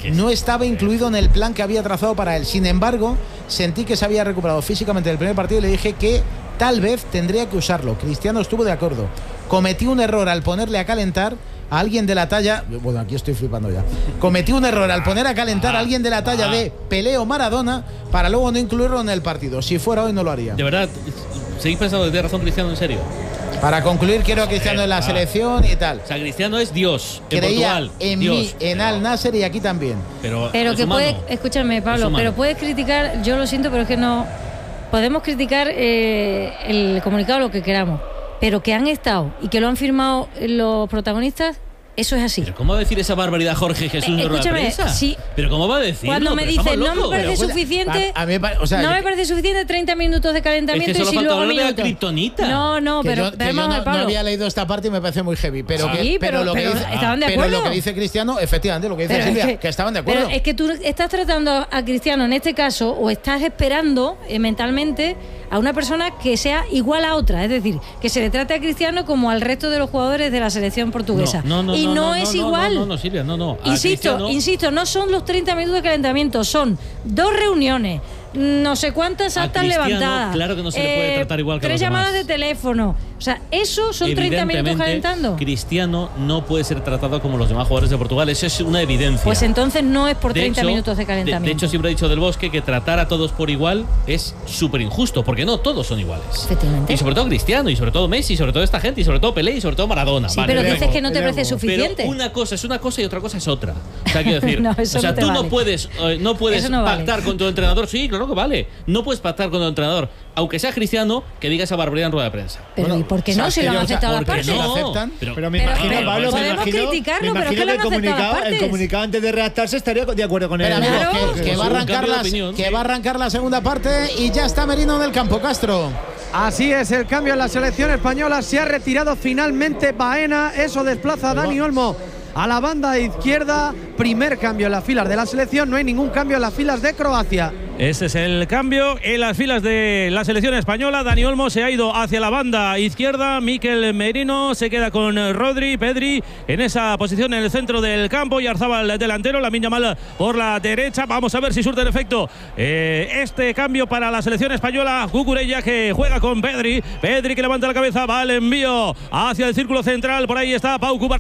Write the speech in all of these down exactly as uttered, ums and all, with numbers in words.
no estaba incluido en el plan que había trazado para él. Sin embargo, sentí que se había recuperado físicamente del primer partido y le dije que tal vez tendría que usarlo. Cristiano estuvo de acuerdo. Cometí un error al ponerle a calentar a alguien de la talla, bueno, aquí estoy flipando ya. Cometí un error al poner a calentar a alguien de la talla de Pelé o Maradona para luego no incluirlo en el partido. Si fuera hoy no lo haría. De verdad, ¿seguís pensando que tiene razón Cristiano en serio? Para concluir, quiero a Cristiano en la selección y tal. O sea, Cristiano es Dios en Creía Portugal. en Dios, mí, en Al Nasser y aquí también. Pero, pero que puede, escúchame Pablo, pero puedes criticar, yo lo siento, pero es que no podemos criticar eh, el comunicado lo que queramos, pero que han estado y que lo han firmado los protagonistas. Eso es así. ¿Pero cómo va a decir esa barbaridad Jorge Jesús en rueda de prensa? Sí. ¿Pero cómo va a decir? Cuando me dicen no me parece pero, suficiente, a, a mí, o sea, no me parece suficiente treinta minutos de calentamiento es que y si luego minutos. De kriptonita. No, no, que pero, yo, pero que yo no, Pablo. no había leído esta parte y me parece muy heavy. Pero, sí, que, pero, pero, lo pero que dice, estaban de pero acuerdo. lo que dice Cristiano, efectivamente, lo que dice pero Silvia, es que, que, que estaban de acuerdo. Pero es que tú estás tratando a Cristiano en este caso, o estás esperando eh, mentalmente a una persona que sea igual a otra, es decir, que se le trate a Cristiano como al resto de los jugadores de la selección portuguesa. No, no, no, y no, no, no es no, igual. No, no, no, Silvia, no, no. Insisto, Cristiano... insisto, no son los treinta minutos de calentamiento, son dos reuniones, no sé cuántas actas levantadas. Claro que no se le puede eh, tratar igual que a tres los llamadas demás. de teléfono. O sea, eso son treinta minutos calentando. Cristiano no puede ser tratado como los demás jugadores de Portugal. Eso es una evidencia. Pues entonces no es por de treinta hecho, minutos de calentamiento. De, de hecho, siempre he dicho del Bosque que tratar a todos por igual es súper injusto, porque no todos son iguales. Efectivamente. Y sobre todo Cristiano, y sobre todo Messi, y sobre todo esta gente, y sobre todo Pelé, y sobre todo Maradona. Sí, vale, pero luego, dices que no te parece suficiente. Pero una cosa es una cosa y otra cosa es otra. O sea, quiero decir, no, eso o sea, no te tú vale. no puedes, eh, no puedes no pactar vale. con tu entrenador. Sí, claro que vale. No puedes pactar con tu entrenador, aunque sea Cristiano, que diga esa barbaridad en rueda de prensa. Pero bueno, ¿y por qué no? o sea, si lo han aceptado las ¿por qué partes. no? aceptan? Pero, Pero me Pero- imagino, pero Pablo, me podemos imagino, criticarlo, me pero es imagino que lo han el comunicado, aceptado las el partes. comunicado antes de redactarse estaría de acuerdo con él. Espera, amigos, Claro. que, que va a Un arrancar cambio de las, opinión, que sí. va a arrancar la segunda parte y ya está Merino en el campo, Castro. Así es, el cambio en la selección española. Se ha retirado finalmente Baena. Eso desplaza a Dani Olmo a la banda izquierda. Primer cambio en las filas de la selección. No hay ningún cambio en las filas de Croacia. Ese es el cambio en las filas de la selección española. Dani Olmo se ha ido hacia la banda izquierda. Mikel Merino se queda con Rodri, Pedri en esa posición en el centro del campo. Y Arzabal delantero, Lamine Yamal por la derecha. Vamos a ver si surte el efecto eh, este cambio para la selección española. Cucurella que juega con Pedri. Pedri que levanta la cabeza, va el envío hacia el círculo central. Por ahí está Pau Cubar.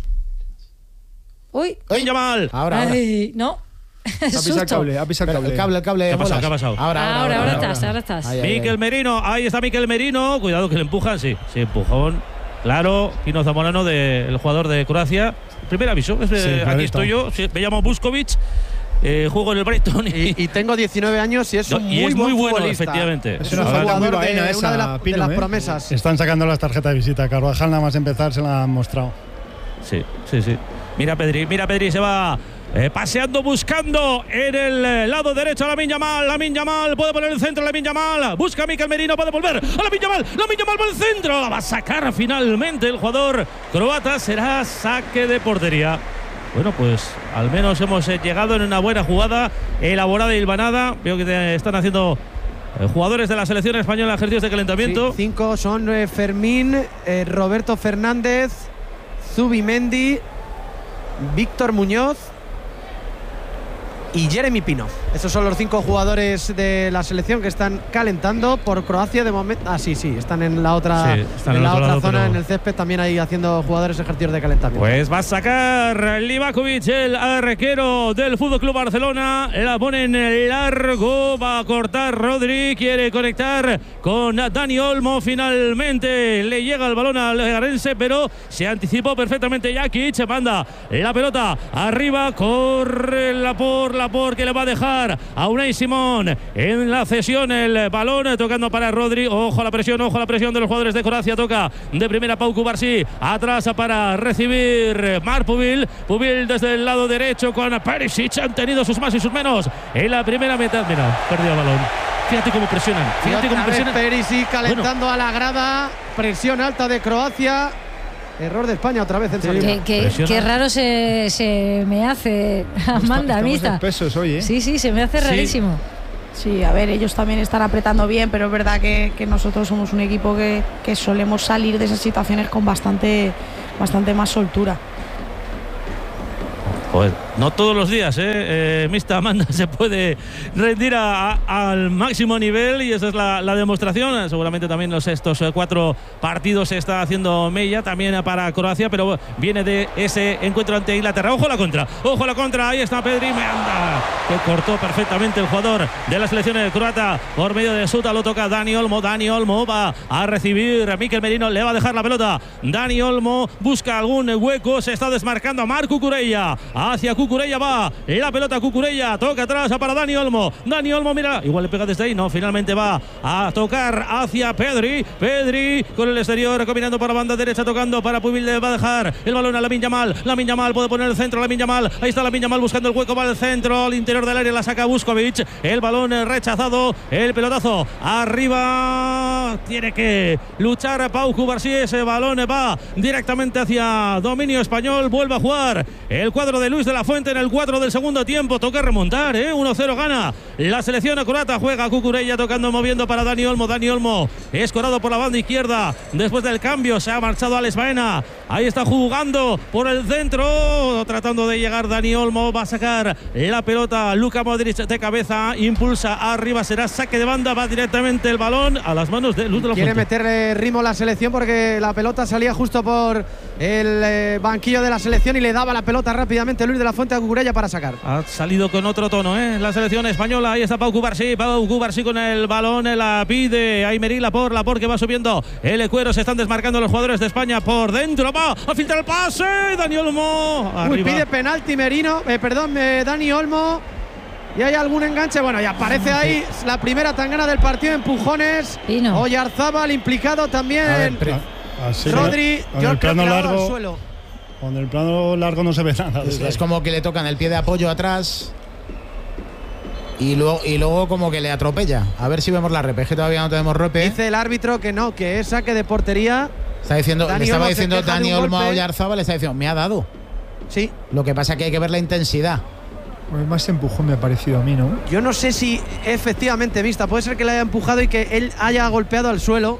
Uy. Lamine Yamal. Ahora, ahora. Ay, no. Ha pisado el cable, ha pisado el cable. El cable, el cable. ¿Qué ha pasado? bolas. ¿Qué ha pasado? Ahora, ahora, Ahora, ahora, ahora, estás, ahora estás. Ay, ay, Mikel ay. Merino, ahí está Mikel Merino. Cuidado que le empujan, sí, sí, empujón. Claro, Kino Zamorano, de, el jugador de Croacia. Primer aviso, es de, Sí, aquí clarito. estoy yo, sí, me llamo Buskovic, eh, juego en el Brighton y, Y, y tengo diecinueve años y es un y muy, es buen muy bueno, futbolista. efectivamente. Es Es una un falta muy jugador de, vaina una esa, de, la- de Pino, las ¿eh? promesas. Están sacando las tarjetas de visita. Carvajal nada más empezar se la han mostrado. Sí, sí, sí. Mira Pedri, mira Pedri, se va eh, paseando, buscando en el eh, lado derecho a Lamine Yamal. Lamine Yamal puede poner el centro, Lamine Yamal. Busca a Mikel Merino, puede volver a Lamine Yamal. Lamine Yamal por el centro. La va a sacar finalmente el jugador croata. Será saque de portería. Bueno, pues al menos hemos eh, llegado en una buena jugada, elaborada y hilvanada. Veo que te están haciendo eh, jugadores de la selección española ejercicios de calentamiento. Sí, cinco son eh, Fermín, eh, Roberto Fernández, Zubimendi, Víctor Muñoz y Jeremy Pino. Esos son los cinco jugadores de la selección que están calentando por Croacia de momento. Ah, sí, sí, están en la otra, Sí, están en en la otro otra lado, zona, pero- en el césped, también ahí haciendo jugadores ejercicios de calentamiento. Pues va a sacar Livakovic, el arquero del F C Barcelona. La pone en largo, va a cortar Rodri, quiere conectar con Dani Olmo. Finalmente le llega el balón al Garense, pero se anticipó perfectamente Jakic. Manda la pelota arriba, corre Lapor, Lapor que le va a dejar a Unai Simón en la cesión. El balón tocando para Rodri. Ojo a la presión, ojo a la presión de los jugadores de Croacia. Toca de primera Pau Cubarsí, atrás para recibir Marc Pubil. Pubil desde el lado derecho con Perisic. Han tenido sus más y sus menos en la primera mitad. Mira, perdió el balón. Fíjate cómo presionan. Y Fíjate otra cómo vez presionan. Perisic calentando a la grada. Presión alta de Croacia. Error de España otra vez en salida. Qué, qué- Presiona. qué raro se, se me hace, Amanda, a mí Estamos en está. pesos hoy, ¿eh? Sí, sí, se me hace Sí. rarísimo. Sí, a ver, ellos también están apretando bien, pero es verdad que, que nosotros somos un equipo que, que solemos salir de esas situaciones con bastante, bastante más soltura. Joder. No todos los días, ¿eh? eh Mista Amanda se puede rendir a, a, al máximo nivel y esa es la, la demostración. Seguramente también los, estos cuatro partidos se está haciendo mella también para Croacia, pero viene de ese encuentro ante Inglaterra. Ojo a la contra, ojo a la contra, ahí está Pedri, me anda, que cortó perfectamente el jugador de la selección croata por medio de Suta, lo toca Dani Olmo, Dani Olmo va a recibir a Mikel Merino, le va a dejar la pelota, Dani Olmo busca algún hueco, se está desmarcando a Marc Cucurella, hacia Cucurella va la pelota, Cucurella toca atrás para Dani Olmo, Dani Olmo mira, igual le pega desde ahí, no, finalmente va a tocar hacia Pedri, Pedri con el exterior combinando por la banda derecha, tocando para Pubil, le va a dejar el balón a Lamine Yamal, Lamine Yamal puede poner el centro, Lamine Yamal, ahí está Lamine Yamal buscando el hueco, va al centro, al interior del área, la saca Vuskovic, el balón rechazado, el pelotazo arriba, tiene que luchar Pau Cubarsí, ese balón va directamente hacia dominio español, vuelve a jugar el cuadro de Luis de la Fuente en el cuadro del segundo tiempo, toca remontar, ¿eh? uno cero gana la selección croata, juega Cucurella tocando, moviendo para Dani Olmo, Dani Olmo escorado por la banda izquierda, después del cambio se ha marchado Alex Baena, ahí está jugando por el centro, tratando de llegar Dani Olmo, va a sacar la pelota Luka Modric de cabeza, impulsa arriba, será saque de banda, va directamente el balón a las manos de Luis de la Fuente. Quiere meterle ritmo a la selección porque la pelota salía justo por el eh, banquillo de la selección y le daba la pelota rápidamente Luis de la Fuente a Cucurella para sacar. Ha salido con otro tono, ¿eh? La selección española, ahí está Pau Cubarsí, Pau Cubarsí con el balón, la pide Aymeric Laporte, Laporte que va subiendo el cuero, se están desmarcando los jugadores de España por dentro, va a filtrar el pase, Dani Olmo, Uy, pide penalti Merino, eh, perdón, eh, Dani Olmo. Y hay algún enganche, bueno, y aparece ahí la primera tangana del partido, empujones. No. Oyarzábal implicado también. Ver, así Rodri, con el plano largo, al suelo. Con el plano largo no se ve nada. Es, es como que le tocan el pie de apoyo atrás y luego, y luego como que le atropella. A ver si vemos la repe, que todavía no tenemos repe. Dice el árbitro que no, que es saque de portería. Está diciendo, Dani le estaba Olmo diciendo Dani Olmo a Oyarzábal, le está diciendo, me ha dado. Sí. Lo que pasa es que hay que ver la intensidad. Pues más empujón me ha parecido a mí, ¿no? Yo no sé si efectivamente, Vista, puede ser que le haya empujado y que él haya golpeado al suelo.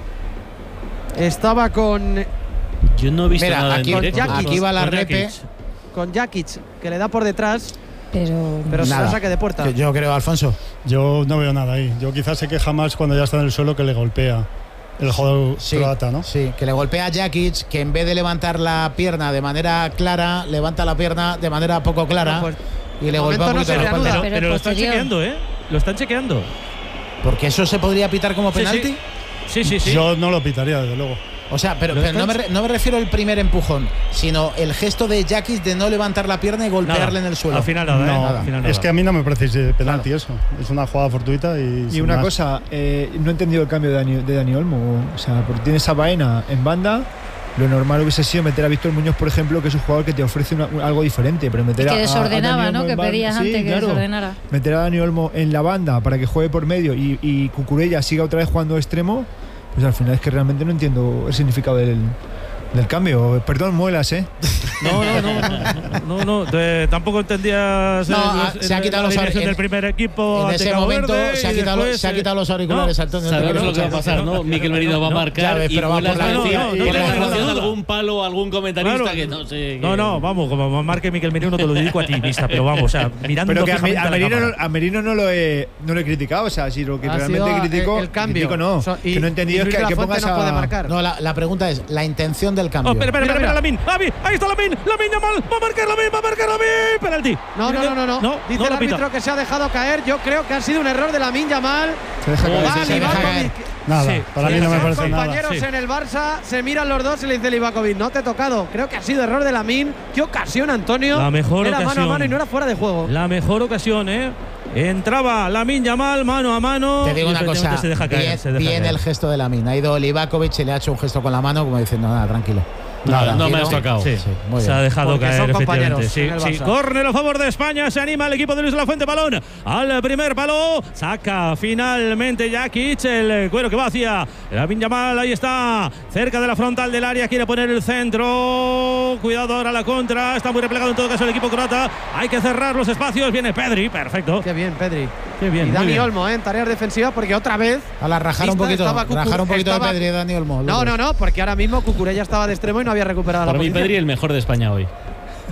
Estaba con… Yo no he visto Mira, nada aquí, en directo. aquí va la Con repe. Jakic. con Jakic, que le da por detrás, Pero, pero se Nada. la saque de puerta. Yo, yo creo, Alfonso. Yo no veo nada ahí. Yo quizás se queja más cuando ya está en el suelo que le golpea el jugador Sí, croata, ¿no? sí, que le golpea a Jakic, que en vez de levantar la pierna de manera clara, levanta la pierna de manera poco clara. No, pues, y le de golpea un momento no poquito se la espalda. reanuda. Pero, Pero pero lo están posterior. chequeando, ¿eh? Lo están chequeando. Porque eso se podría pitar como Sí, penalti. Sí, sí, sí. Yo no lo pitaría, desde luego. O sea, pero, ¿Lo pero no, me, están- re- no me refiero al primer empujón, sino el gesto de Jakic de no levantar la pierna y golpearle Nada. en el suelo. Al final nada, ¿eh? No, Al final es nada. que a mí no me parece penalti eso. Es una jugada fortuita y. Y sin una más. cosa, eh, no he entendido el cambio de Dani, de Dani Olmo. O sea, porque tienes a Baena en banda. Lo normal hubiese sido meter a Víctor Muñoz, por ejemplo, que es un jugador que te ofrece una- un- algo diferente. Pero meter que a, a- a desordenaba, Dani ¿no? Olmo Que en banda- pedías sí, antes que claro. desordenara. Meter a Dani Olmo en la banda para que juegue por medio y, y Cucurella siga otra vez jugando extremo, pues al final es que realmente no entiendo el significado del, del cambio. Perdón, muelas, ¿eh? No, no, no, no, no, no, te- tampoco entendías No, eh, ah, los- se ha en quitado la los dirección aur- del primer equipo En ante ese Cabo momento Verde se ha, y quitado, después, se ha quitado los auriculares, no, Antonio. no te Sabemos quiero lo que va a escuchar. pasar, ¿no? Mikel Merino va a No, marcar ya ves, y pero va vuela por la la encima. encima. No, no, Y no, le no, ha no, relacionado no. algún palo, algún comentarista Claro. que no sé. No, que- no, vamos, como marque Mikel Merino te lo dedico a ti, Vista, pero vamos, o sea, mirando Pero que a, fijamente a la Merino, cámara. no- a Merino no lo he, no lo he criticado. O sea, si lo que Ha realmente sido, critico, eh, el cambio. critico no. So- y- que no he entendido y es Luis que, de la que Fuente pongas no puede a… marcar. No, la, la pregunta es la intención del Oh, cambio. espera, espera, Mira, espera, mira. Lamin, Lamin, ahí está Lamin, Lamin Yamal, va a marcar Lamin, va a marcar Lamin, penalti. No, no, no, no, no. no Dice no el lo pita. árbitro que se ha dejado caer. Yo creo que ha sido un error de Lamine Yamal. Se deja caer. Oh, Va sí, se deja Livakovic. caer. Nada, Sí, para sí, mí no me son parece nada. Compañeros Sí. en el Barça se miran los dos y le dice Livakovic, no te he tocado. Creo que ha sido error de Lamine. Qué ocasión, Antonio. La mejor era mano a ocasión. mano y no era fuera de juego. La mejor ocasión, ¿eh? Entraba Lamin Yamal mano a mano. Te digo y una cosa, efectivamente se deja caer, bien, se deja bien caer. el gesto de Lamine. Ha ido Livakovic y le ha hecho un gesto con la mano como diciendo, nada, tranquilo. Nada, no me Tranquilo. has tocado. Sí, Sí, muy se bien. ha dejado Porque caer, son compañeros efectivamente. Sí, en el sí. Barça. Córner a favor de España. Se anima el equipo de Luis de la Fuente. Balón al primer palo. Saca finalmente Jakic. El cuero que va hacia Lamin Yamal. Ahí está. Cerca de la frontal del área. Quiere poner el centro. Cuidado ahora la contra. Está muy replegado en todo caso el equipo croata. Hay que cerrar los espacios. Viene Pedri. Perfecto. Qué bien, Pedri. Qué bien. Y muy Dani bien. Olmo, ¿eh? En tareas defensivas, porque otra vez. A la rajar un Vista, poquito, estaba Cucu- rajar un poquito estaba- de Pedri y Dani Olmo. No, no, no, porque ahora mismo Cucurella estaba de extremo y no había recuperado Para la mí, posición. Pedri el mejor de España hoy.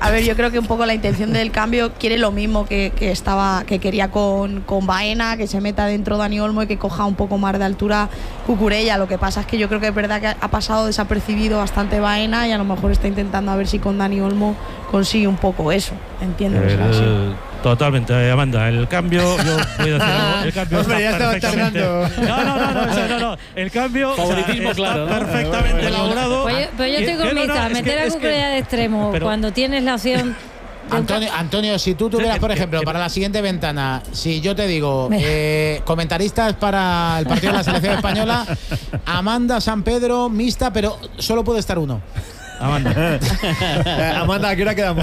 A ver, yo creo que un poco la intención del cambio quiere lo mismo que, que estaba, que quería con, con Baena, que se meta dentro Dani Olmo y que coja un poco más de altura Cucurella. Lo que pasa es que yo creo que es verdad que ha pasado desapercibido bastante Baena y a lo mejor está intentando a ver si con Dani Olmo consigue un poco eso. Entiendo que sea así. Totalmente, Amanda. El cambio, yo voy a decir algo, el cambio Hombre, ya está estaba perfectamente. tardando. No, no, no, no, eso, no, no. El cambio Favoritismo, o sea, claro, está ¿no? perfectamente elaborado. Pues yo, pues yo Y- estoy con que no, no, Mista, es meter que- a es que- Cucurella de extremo pero- cuando tienes la opción. de un Antonio, Antonio, si tú tuvieras, por ejemplo, para la siguiente ventana, si yo te digo, eh, comentaristas para el partido de la selección española, Amanda, San Pedro, Mista, pero solo puede estar uno. Amanda. Amanda, ¿a qué hora quedamos?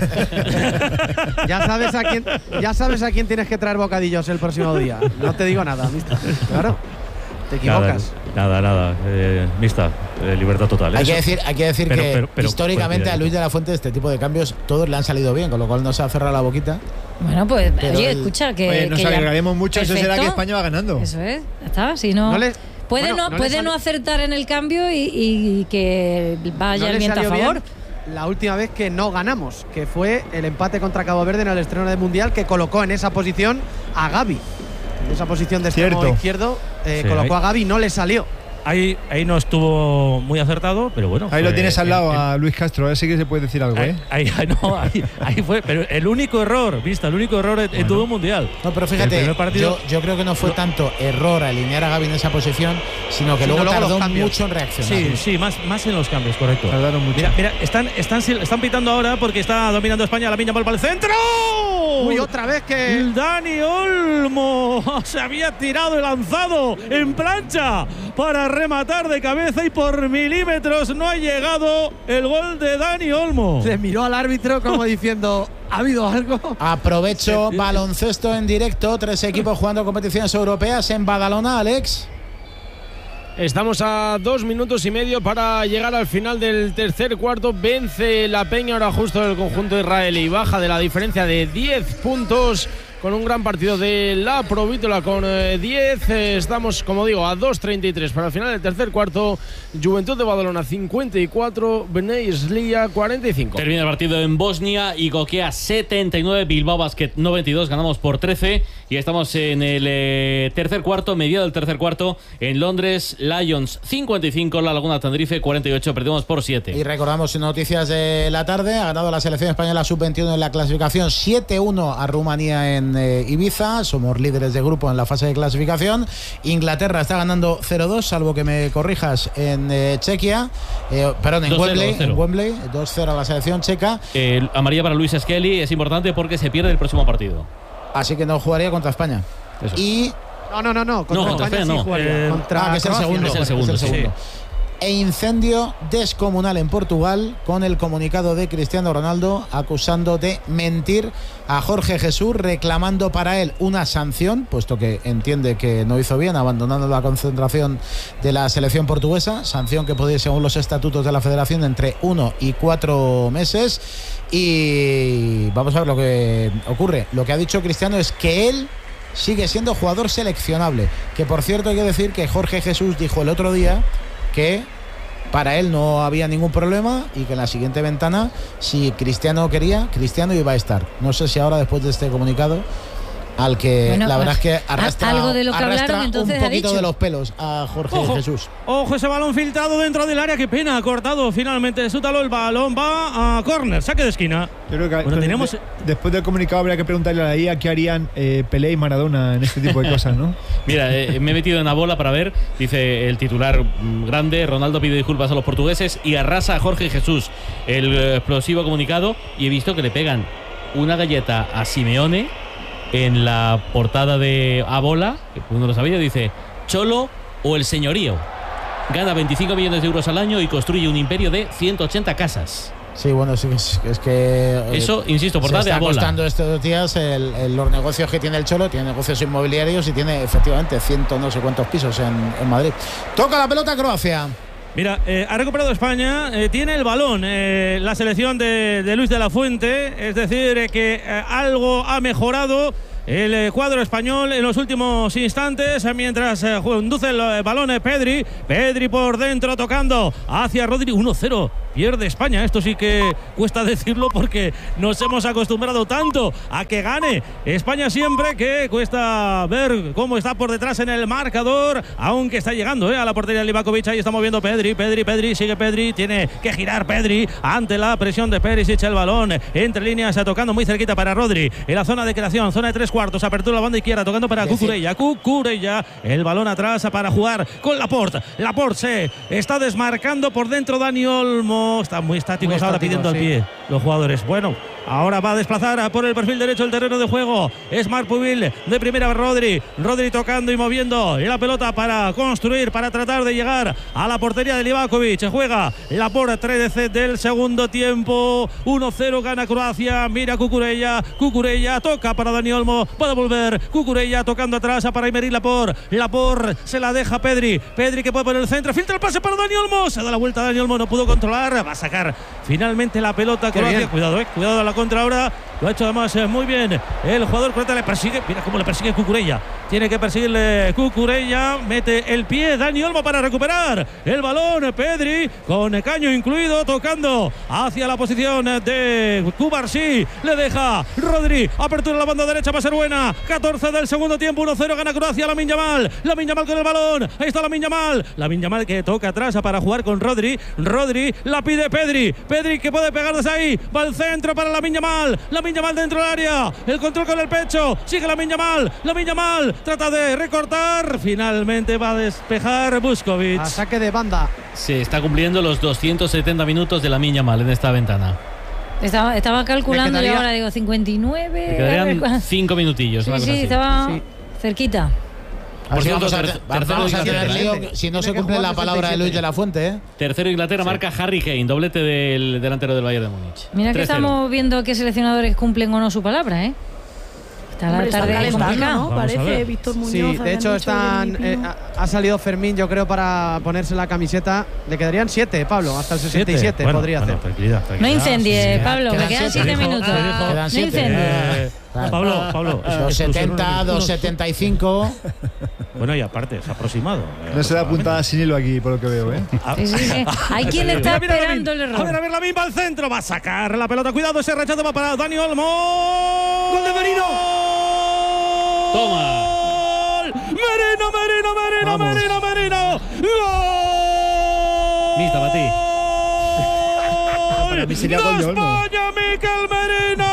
Ya sabes a quién, ya sabes a quién tienes que traer bocadillos el próximo día. No te digo nada, ¿viste? Claro. Te equivocas. Nada, nada. nada. Eh, mista, eh, libertad total. Hay Eso- que decir, hay que decir pero- que pero- pero- históricamente pero- a Luis de la Fuente este tipo de cambios todos le han salido bien, con lo cual no se ha cerrado la boquita. Bueno, pues Pero oye, el- escucha, que. Oye, nos que ya- alegraremos mucho, eso será Perfecto. que España va ganando. Eso es, ya está. Si no. No le- puede bueno, no, no le puede sale- no acertar en el cambio y, y que vaya No el le viento a salió favor. bien la última vez que no ganamos, que fue el empate contra Cabo Verde en el estreno del Mundial, que colocó en esa posición a Gavi. En esa posición de extremo Cierto. izquierdo eh, Sí, colocó ahí- a Gavi y no le salió. Ahí, ahí no estuvo muy acertado, pero bueno. Ahí lo fue- tienes al lado el- el- a Luis Castro, ahora sí que se puede decir algo, ¿eh? Ahí, ahí, no, ahí, ahí fue, pero el único error, vista, el único error en, en todo un mundial. No, pero El fíjate, primer partido- yo, yo creo que no fue tanto error alinear a Gavi en esa posición, sino que Sino luego luego los tardó cambios. mucho en reaccionar. Sí, sí, más, más en los cambios, correcto. Tardaron mucho. Mira, mira, están, están, están pitando ahora porque está dominando España. La piña para el centro. Uy, otra vez que Dani Olmo se había tirado y lanzado en plancha para rematar de cabeza y por milímetros no ha llegado el gol de Dani Olmo. se miró al árbitro como diciendo, ¿ha habido algo? Aprovecho baloncesto en directo, tres equipos jugando competiciones europeas en Badalona, Alex. Estamos a dos minutos y medio para llegar al final del tercer cuarto. Vence la Peña ahora justo del conjunto israelí. Baja de la diferencia de diez puntos con un gran partido de la Provítola con eh, diez. Eh, estamos, como digo, a dos treinta y tres para el final del tercer cuarto. Juventud de Badalona cincuenta y cuatro, Bnei Slia cuarenta y cinco. Termina el partido en Bosnia y Gokea setenta y nueve, Bilbao Basket noventa y dos, ganamos por trece y estamos en el eh, tercer cuarto, mediado del tercer cuarto, en Londres, Lions cincuenta y cinco, La Laguna Tenerife cuarenta y ocho, perdimos por siete. Y recordamos noticias de la tarde, ha ganado la selección española sub veintiuno en la clasificación siete uno a Rumanía en eh, Ibiza, somos líderes de grupo en la fase de clasificación. Inglaterra está ganando cero dos, salvo que me corrijas, en eh, Chequia, eh, perdón, en dos cero, Wembley, dos cero. en Wembley, dos cero a la selección checa, Eh, amarilla para Luis Skelly es importante porque se pierde el próximo partido. así que no jugaría contra España. Eso. Y No, no, no, no. Contra No, contra España España sí no. jugaría. Eh, Contra ah, que es el Croacia. segundo, Es el segundo, es el sí. segundo. E incendio descomunal en Portugal con el comunicado de Cristiano Ronaldo acusando de mentir a Jorge Jesús, reclamando para él una sanción, puesto que entiende que no hizo bien abandonando la concentración de la selección portuguesa, sanción que podría, según los estatutos de la federación, entre uno y cuatro meses. Y vamos a ver lo que ocurre. Lo que ha dicho Cristiano es que él sigue siendo jugador seleccionable, que por cierto hay que decir que Jorge Jesús dijo el otro día que para él no había ningún problema y que en la siguiente ventana, si Cristiano quería, Cristiano iba a estar. No sé si ahora, después de este comunicado, al que Bueno, la verdad es que a- arrastra, algo de lo que arrastra hablaron, entonces, un ha poquito dicho. de los pelos a Jorge Ojo. Jesús. Ojo, ese balón filtrado dentro del área. Qué pena, cortado finalmente. Sútalo, el balón va a córner, saque de esquina. Yo creo que Bueno, de- teníamos- de- después del comunicado habría que preguntarle a la I A qué harían eh, Pelé y Maradona en este tipo de cosas, ¿no? Mira, eh, me he metido en la bola para ver, dice el titular mm, grande, Ronaldo pide disculpas a los portugueses y arrasa a Jorge Jesús, el eh, explosivo comunicado, y he visto que le pegan una galleta a Simeone en la portada de A Bola, que uno lo sabía, dice Cholo o el señorío. Gana veinticinco millones de euros al año y construye un imperio de ciento ochenta casas. Sí, bueno, sí, es, es que eh, Eso, insisto, se portada de está A Bola. costando estos dos días el- el- los negocios que tiene el Cholo, tiene negocios inmobiliarios y tiene efectivamente ciento no sé cuántos pisos en, en Madrid. Toca la pelota Croacia. Mira, eh, ha recuperado España, eh, tiene el balón eh, la selección de, de Luis de la Fuente, es decir, eh, que eh, algo ha mejorado el eh, cuadro español en los últimos instantes, eh, mientras eh, conduce el eh, balón eh, Pedri, Pedri por dentro tocando hacia Rodri, uno cero pierde España. Esto sí que cuesta decirlo porque nos hemos acostumbrado tanto a que gane España siempre, que cuesta ver cómo está por detrás en el marcador, aunque está llegando ¿eh? a la portería de Livakovic. Ahí está moviendo Pedri, Pedri, Pedri, sigue Pedri, tiene que girar Pedri ante la presión de Perisic. El balón entre líneas, tocando muy cerquita para Rodri, en la zona de creación, zona de tres cuartos, apertura a la banda izquierda, tocando para Cucurella, Cucurella, el balón atrás para jugar con Laporte. Laporte se está desmarcando por dentro Dani Olmo, está muy estático, ahora pidiendo sí. al pie los jugadores. Bueno, ahora va a desplazar por el perfil derecho el terreno de juego. Es Marc Pubil de primera, Rodri. Rodri tocando y moviendo la pelota para construir, para tratar de llegar a la portería de Livakovic. Juega Laporte, trece del segundo tiempo. uno cero gana Croacia. Mira Cucurella. Cucurella toca para Dani Olmo. Puede volver. Cucurella tocando atrás para Aymeric Laporte. Laporte se la deja Pedri. Pedri que puede poner el centro. Filtra el pase para Dani Olmo. Se da la vuelta a Dani Olmo. No pudo controlar. Va a sacar finalmente la pelota Croacia. Cuidado, eh. Cuidado a la contra ahora. Lo ha hecho además eh, muy bien. El jugador croata le persigue. Mira cómo le persigue Cucurella. Tiene que perseguirle Cucurella. Mete el pie Dani Olmo para recuperar el balón. Pedri con caño incluido, tocando hacia la posición de Cubarsí. Le deja Rodri. Apertura en la banda derecha, va a ser buena. catorce del segundo tiempo. uno cero gana Croacia. Lamine Yamal. Lamine Yamal con el balón. Ahí está Lamine Yamal. Lamine Yamal que toca atrás para jugar con Rodri. Rodri la pide Pedri. Pedri que puede pegar desde ahí. Va al centro para Lamine Yamal. Lamine Yamal dentro del área. El control con el pecho. Sigue Lamine Yamal. Lamine Yamal trata de recortar. Finalmente va a despejar Busquets. A saque de banda. Se está cumpliendo los doscientos setenta minutos de Lamine Yamal en esta ventana. Estaba, estaba calculando y ahora digo cincuenta y nueve. Me quedarían cinco minutillos. Sí, sí, estaba sí. cerquita. Por cierto, vamos a, ter vamos a tener lío si no se cumple la palabra de Luis de la Fuente. ¿eh? Tercero Inglaterra, sí. marca Harry Kane, doblete del delantero del Bayern de Múnich. Mira que estamos viendo qué seleccionadores cumplen o no su palabra, ¿eh? Está la tarde complicada, ¿no? Parece Víctor Muñoz. Sí, de hecho están, eh, ha salido Fermín, yo creo, para ponerse la camiseta. Le quedarían siete, Pablo, hasta el sesenta y siete bueno, podría bueno, hacer. Tranquilidad, tranquilidad. No incendie, sí, Pablo, me quedan siete minutos. No incendie. Eh, Pablo, Pablo. dos setenta, dos setenta y cinco. Bueno, y aparte, es aproximado. No se da puntada sin hilo aquí, por lo que veo, ¿eh? Sí, sí, sí. Hay quien está mira, esperando el error. A ver, a ver, la misma al centro. Va a sacar la pelota. Cuidado, ese rechazo va para Dani Olmo. ¡Gol de Merino! Toma. Merino, Merino, Merino, Vamos. Merino, Merino. ¡Gol! Mista, para ti. Para mí sería gol de Olmo. España, Mikel Merino.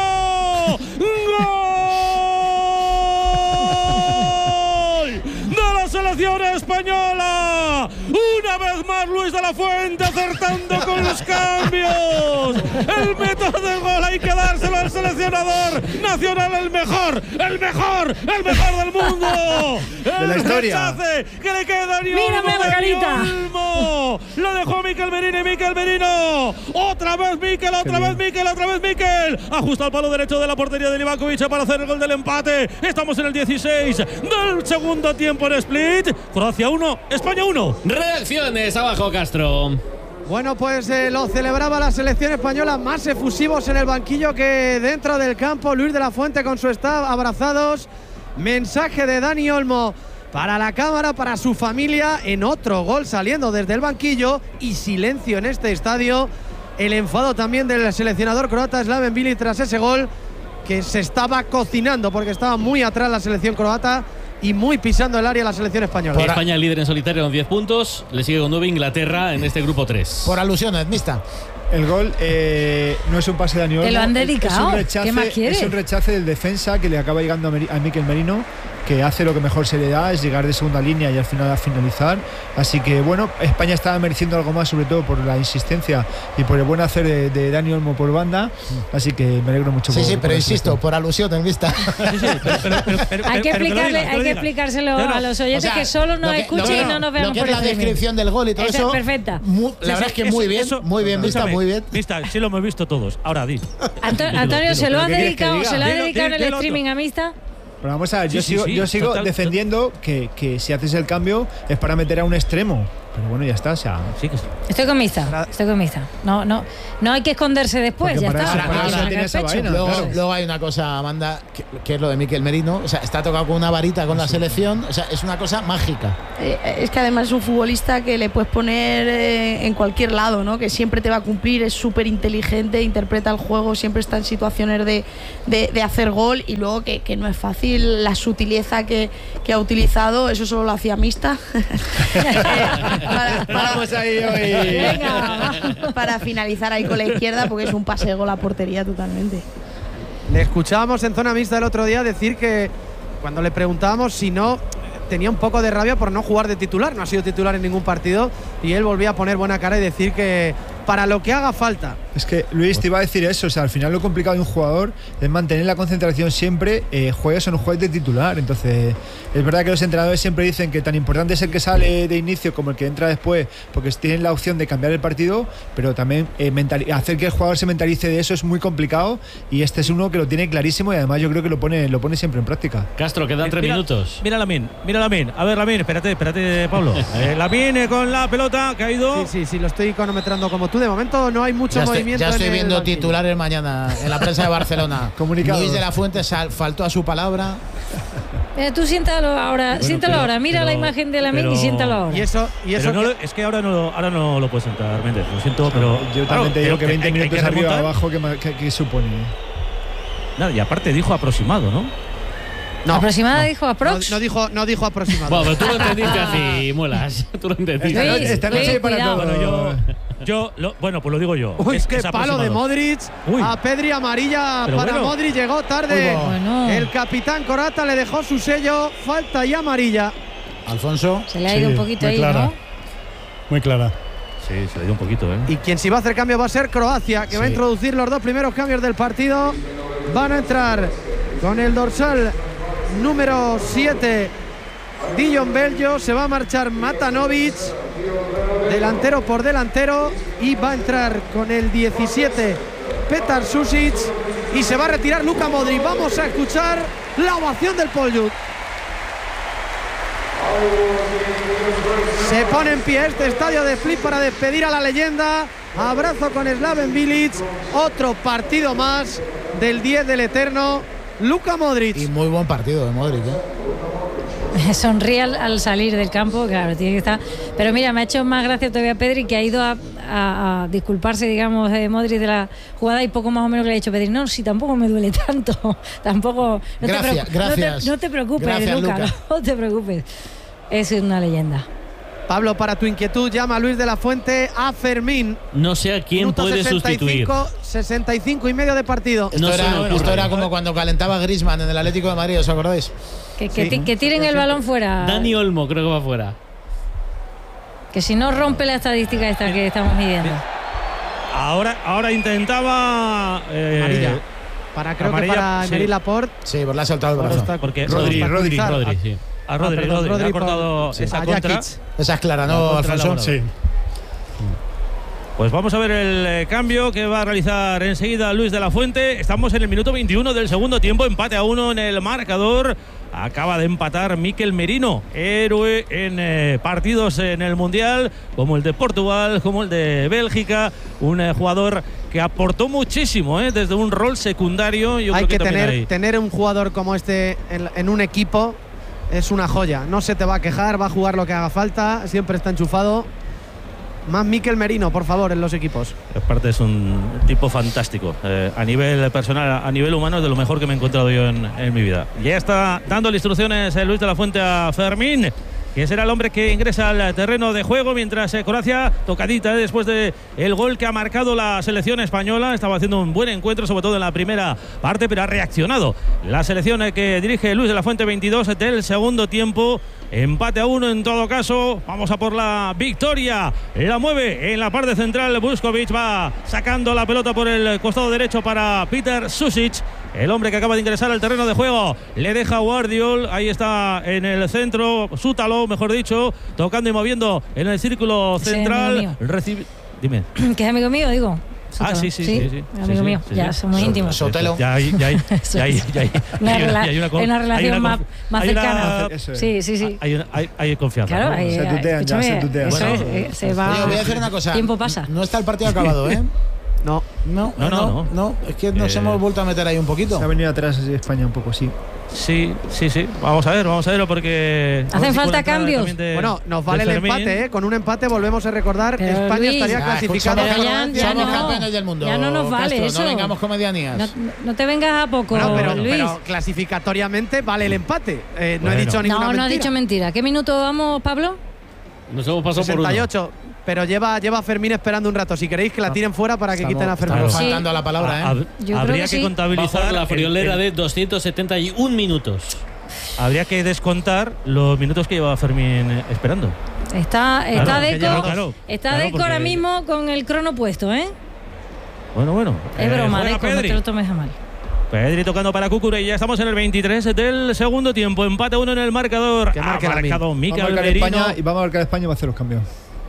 ¡Gol! De la selección española. Una vez más Luis de la Fuente acertando con los cambios. El método del gol hay que dárselo al seleccionador nacional, el mejor, el mejor, el mejor del mundo. El de la historia. Que le queda Dani Mírame la carita. Olmo. Lo dejó Mikel Merino y Mikel Merino. Otra vez Mikel, otra vez Mikel, otra vez Mikel. Ajusta el palo derecho de la portería de Livakovic para hacer el gol del empate. Estamos en el dieciséis del segundo tiempo en Split. Croacia uno, España uno. Reacciones abajo, Castro. Bueno, pues eh, lo celebraba la selección española, más efusivos en el banquillo que dentro del campo. Luis de la Fuente con su staff abrazados. Mensaje de Dani Olmo para la cámara, para su familia, en otro gol saliendo desde el banquillo y silencio en este estadio. El enfado también del seleccionador croata Slaven Bilic tras ese gol que se estaba cocinando porque estaba muy atrás la selección croata y muy pisando el área la selección española. Por España líder en solitario con diez puntos, le sigue con nueve Inglaterra en este grupo tres. Por alusiones, Mista. El gol eh, no es un pase de Dani Olmo. Te lo han dedicado. Es un rechace, ¿Qué más quieres? Es un rechace del defensa que le acaba llegando a, Meri a Mikel Merino, que hace lo que mejor se le da, es llegar de segunda línea y al final a finalizar. Así que bueno, España estaba mereciendo algo más, sobre todo por la insistencia y por el buen hacer de, de Dani Olmo por banda. Así que me alegro mucho. Sí, por, sí, por pero esto. insisto, por alusiones, Mista. Sí, sí, pero, pero, pero, pero, hay que, pero, explicarle, pero diga, hay que diga. explicárselo No, no. a los oyentes, o sea, que solo nos que, escuchen no, y no nos vean lo que por es la streaming. descripción del gol y todo Esa eso. es perfecta. Muy, la Sí, verdad sí, es que eso, muy bien, eso, muy bien, Mista, muy bien. Mista, sí lo hemos visto todos. Ahora di. Anto Antonio, ¿se lo ha ¿Qué quieres que dedicado, diga? se lo ha Dilo, dedicado en el dilo, dilo streaming a Mista? Pero vamos a ver, yo Sí, sí, sigo, sí, yo sigo total, defendiendo que, que si haces el cambio es para meter a un extremo. pero bueno, ya está. O sea, sí que sí. Estoy con Mista, estoy con Mista. No, no, no hay que esconderse después, Porque ya para está. eso- para Hay que eso sacar tiene el esa pecho. vaina. Luego, claro. luego hay una cosa, Amanda, que, que es lo de Mikel Merino. O sea, está tocado con una varita con la selección. O sea, es una cosa mágica. Eh, es que además es un futbolista que le puedes poner eh, en cualquier lado, ¿no? Que siempre te va a cumplir, es súper inteligente, interpreta el juego, siempre está en situaciones de, de, de hacer gol y luego que, que no es fácil la sutileza que, que ha utilizado, eso solo lo hacía Mista. para, para- Vamos ahí hoy. Venga, para finalizar ahí con la izquierda, porque es un pase de gol a portería totalmente. Le escuchábamos en zona mixta el otro día decir que cuando le preguntábamos si no, tenía un poco de rabia por no jugar de titular, no ha sido titular en ningún partido y él volvía a poner buena cara y decir que para lo que haga falta. Es que Luis te iba a decir eso, o sea, al final lo complicado de un jugador es mantener la concentración siempre, eh, juegues o no juegues de titular. Entonces, es verdad que los entrenadores siempre dicen que tan importante es el que sale de inicio como el que entra después, porque tienen la opción de cambiar el partido, pero también eh, mentali- hacer que el jugador se mentalice de eso es muy complicado y este es uno que lo tiene clarísimo y además yo creo que lo pone, lo pone siempre en práctica. Castro, quedan tres Mira- minutos. Mira Lamine, mira Lamine. A ver, Lamine, espérate, espérate, Pablo. Eh, Lamine con la pelota, que ha ido. Sí, sí, sí, lo estoy cronometrando como tú. De momento no hay mucho Ya estoy, movimiento. ya estoy en el viendo banquillo. titulares mañana en la prensa de Barcelona. Comunicados. Luis de la Fuente sal- faltó a su palabra. Eh, tú siéntalo ahora, Bueno, siéntalo pero- ahora, mira pero- la imagen de la pero- y siéntalo ahora. Y eso, y eso Pero no que- lo- es que ahora no, lo- ahora no lo puedes sentar, Méndez. Lo siento, pero. Yo claro, también te digo pero que veinte hay- hay minutos que arriba remontar. abajo, ¿qué, ma- qué- qué supone? Nada, y aparte dijo aproximado, ¿no? no, Aproximada dijo no, aprox. no dijo, no dijo aproximado. Bueno, pero tú lo entendiste así, muelas. Tú lo entendiste. Esta, Luis, esta noche Luis, hay para cuidado. todo. Bueno, yo. Yo, lo- bueno, pues lo digo yo. Uy, es, qué es palo de aproximado. Modric. Uy. A Pedri amarilla Pero para bueno. Modric, llegó tarde. Uy, bueno. El capitán Corata le dejó su sello, falta y amarilla. Alfonso. Se le ha ido Sí, un poquito muy ahí, clara. ¿no? Muy clara. Sí, se le dio un poquito, ¿eh? Y quien sí va a hacer cambio va a ser Croacia, que va a Sí. introducir los dos primeros cambios del partido. Van a entrar con el dorsal número siete, Dijon Bello. Se va a marchar Matanovic, delantero por delantero. Y va a entrar con el diecisiete, Petar Susic. Y se va a retirar Luka Modric. Vamos a escuchar la ovación del Poljut. Se pone en pie este estadio de Split para despedir a la leyenda. Abrazo con Slaven Bilic. Otro partido más del diez del eterno Luka Modric. Y muy buen partido de Modric, ¿eh? Sonríe al, al salir del campo, claro, tiene que estar. Pero mira, me ha hecho más gracia todavía Pedri, que ha ido a, a- a disculparse, digamos, de Modric de la jugada y poco más o menos que le ha dicho Pedri. No, si tampoco me duele tanto. Tampoco. No Gracias, te preocu- gracias. No te, no te preocupes, Gracias, Luka, Luka. no te preocupes. Es una leyenda. Pablo, para tu inquietud, llama a Luis de la Fuente a Fermín. No sé a quién Minuto puede sesenta y sustituir. cinco, sesenta y cinco y medio de partido. Esto, No se era, me ocurre. esto era como cuando calentaba Griezmann en el Atlético de Madrid, ¿os acordáis? Que, que, Sí. ti- que tiren el balón fuera. Dani Olmo creo que va fuera. Que si no rompe la estadística esta que estamos midiendo. Ahora, ahora intentaba. eh, Amarilla. Para, creo amarilla, que para sí. Emery Laporte. Sí, pues le ha soltado el Ahora brazo. está- Porque Rodri, para Rodri, cruzar. Rodri, sí. a Rodri, Ah, perdón, Rodri, Rodri le ha cortado por- sí, esa a contra. Jakic. Esa es clara, La ¿no, contra Alfonso? elaborada. Sí. Pues vamos a ver el eh, cambio que va a realizar enseguida Luis de la Fuente. Estamos en el minuto veintiuno del segundo tiempo, empate a uno en el marcador. Acaba de empatar Mikel Merino, héroe en eh, partidos en el Mundial, como el de Portugal, como el de Bélgica. Un eh, jugador que aportó muchísimo, eh, desde un rol secundario. Yo Hay creo que también tener, ahí. tener un jugador como este en, en un equipo. Es una joya. No se te va a quejar, va a jugar lo que haga falta. Siempre está enchufado. Más Mikel Merino, por favor, en los equipos. Aparte es un tipo fantástico. Eh, a nivel personal, a nivel humano, es de lo mejor que me he encontrado yo en, en mi vida. Ya está dándole instrucciones eh, Luis de la Fuente a Fermín, que será el hombre que ingresa al terreno de juego, mientras eh, Croacia, tocadita eh, después de el gol que ha marcado la selección española. Estaba haciendo un buen encuentro, sobre todo en la primera parte, pero ha reaccionado la selección eh, que dirige Luis de la Fuente, veintidós del segundo tiempo. Empate a uno en todo caso. Vamos a por la victoria. La mueve en la parte central. Vuskovic va sacando la pelota por el costado derecho para Petar Susic, el hombre que acaba de ingresar al terreno de juego. Le deja Guardiol. Ahí está en el centro. Sútalo, mejor dicho, tocando y moviendo en el círculo Ese central. amigo mío. Recibe. Dime. Que es amigo mío, digo. Sotelo. Ah, sí, sí, sí. sí, sí amigo sí, mío, sí, ya sí. somos íntimos. Sotelo. Ya hay, ya hay, ya hay, ya hay, Una, hay rela- hay una, con- una relación hay una más, confi- más hay una- cercana. Eso es. Sí, sí, sí. Hay, una- hay, hay confianza. Claro, ¿no? ahí, Se tutean ya, escúchame, se tutean. eso Bueno, es, eh, se va. Oye, voy a hacer una cosa. Tiempo pasa. No está el partido acabado, ¿eh? No. No, No, no, no. no. Es que nos Eh, hemos vuelto a meter ahí un poquito. Se ha venido atrás España un poco, sí. Sí, sí, sí. Vamos a ver, vamos a verlo porque. Hacen falta cambios. Bueno, nos vale el empate, ¿eh? Con un empate volvemos a recordar que Pero, España Luis, estaría Ah, clasificado. escúchame, Pero ya- ya somos no. campeones del mundo. Ya no nos vale Castro, eso. No vengamos con medianías. No, no te vengas a poco, Bueno, pero, Luis. pero clasificatoriamente vale el empate. Eh, no he Bueno. dicho ninguna no, no mentira. has dicho mentira. ¿Qué minuto vamos, Pablo? Nos hemos pasado sesenta y por ocho. Pero lleva, lleva Fermín esperando un rato. Si queréis que la tiren fuera para que Estamos- quiten a Fermín. Estamos Sí. faltando a la palabra, ¿eh? Hab- Yo creo habría que que, sí. uno. contabilizar Bajo la el- friolera el- de doscientos setenta y un minutos. Habría que descontar los minutos que lleva Fermín eh, esperando. Está, está Claro, Deco, que ya- claro, está claro, Deco ahora porque- mismo con el crono puesto, ¿eh? Bueno, bueno. Es eh, broma, juega Deco, no Pedri. te lo tomes a mal. Pedri tocando para Cucurella. Estamos en el veintitrés del segundo tiempo. Empate uno en el marcador. Que marque ha Lamine. marcado Va a Mikel marcar Merino. España y va a marcar España y va a hacer los cambios.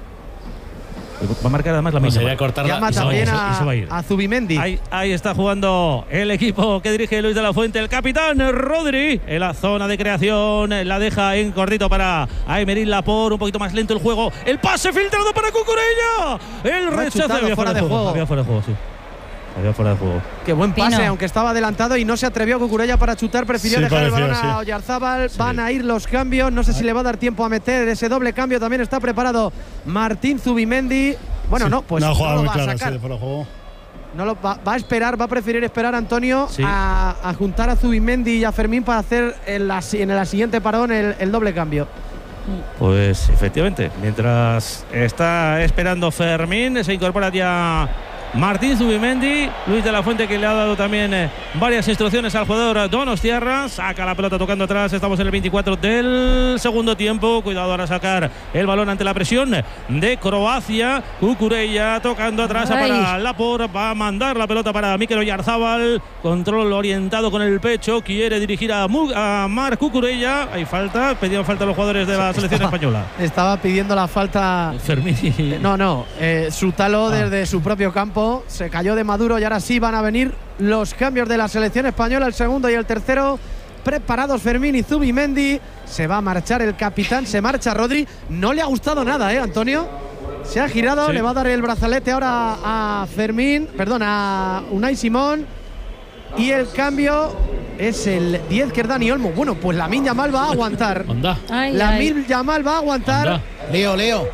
Va a marcar además la Vamos a ir misma. a cortarla. Llama y se va a ir. también y se va a ir. a, a Zubimendi. Ahí, ahí está jugando el equipo que dirige Luis de la Fuente, el capitán Rodri, en la zona de creación, la deja en cortito para Aymeric Laporte, un poquito más lento el juego, el pase filtrado para Cucurella, el Lo ha rechazo, chutado había fuera de juego. había fuera de juego, sí, había fuera de juego. Qué buen pase, Pino. aunque estaba adelantado y no se atrevió Cucurella para chutar, prefirió Sí, dejar el parecía, balón a sí. Oyarzábal. Van a ir los cambios, no sé si le va a dar tiempo a meter ese doble cambio. También está preparado Martín Zubimendi. Bueno, Sí, no, pues una no jugada lo muy va a clara, sacar. sí, de fuera de juego. No lo, va, va a esperar, va a preferir esperar a Antonio Sí. a, a juntar a Zubimendi y a Fermín para hacer en la, en la siguiente parón el, el doble cambio. Pues efectivamente, mientras está esperando Fermín, se incorpora ya Martín Zubimendi, Luis de la Fuente, que le ha dado también eh, varias instrucciones al jugador Donostiarra. Saca la pelota tocando atrás. Estamos en el veinticuatro del segundo tiempo. Cuidado ahora a sacar el balón ante la presión de Croacia. Cucurella tocando atrás Ay. para Laporte. Va a mandar la pelota para Mikel Oyarzábal. Control orientado con el pecho. Quiere dirigir a, Mu- a Marc Cucurella. Hay falta. Pedían falta los jugadores de la selección española. Estaba pidiendo la falta. Fermín. No, no, eh, Sutalo Ah. desde su propio campo se cayó de Maduro y ahora sí van a venir los cambios de la selección española, el segundo y el tercero. Preparados Fermín y Zubimendi. Se va a marchar el capitán, se marcha Rodri. No le ha gustado nada, ¿eh, Antonio? Se ha girado, Sí. le va a dar el brazalete ahora a Fermín, perdón, a Unai Simón. Y el cambio es el diez, que es Dani Olmo. Bueno, pues Lamine Yamal va a aguantar. Onda. Ay, ay. Lamine Yamal va a aguantar. Onda. Leo, Leo.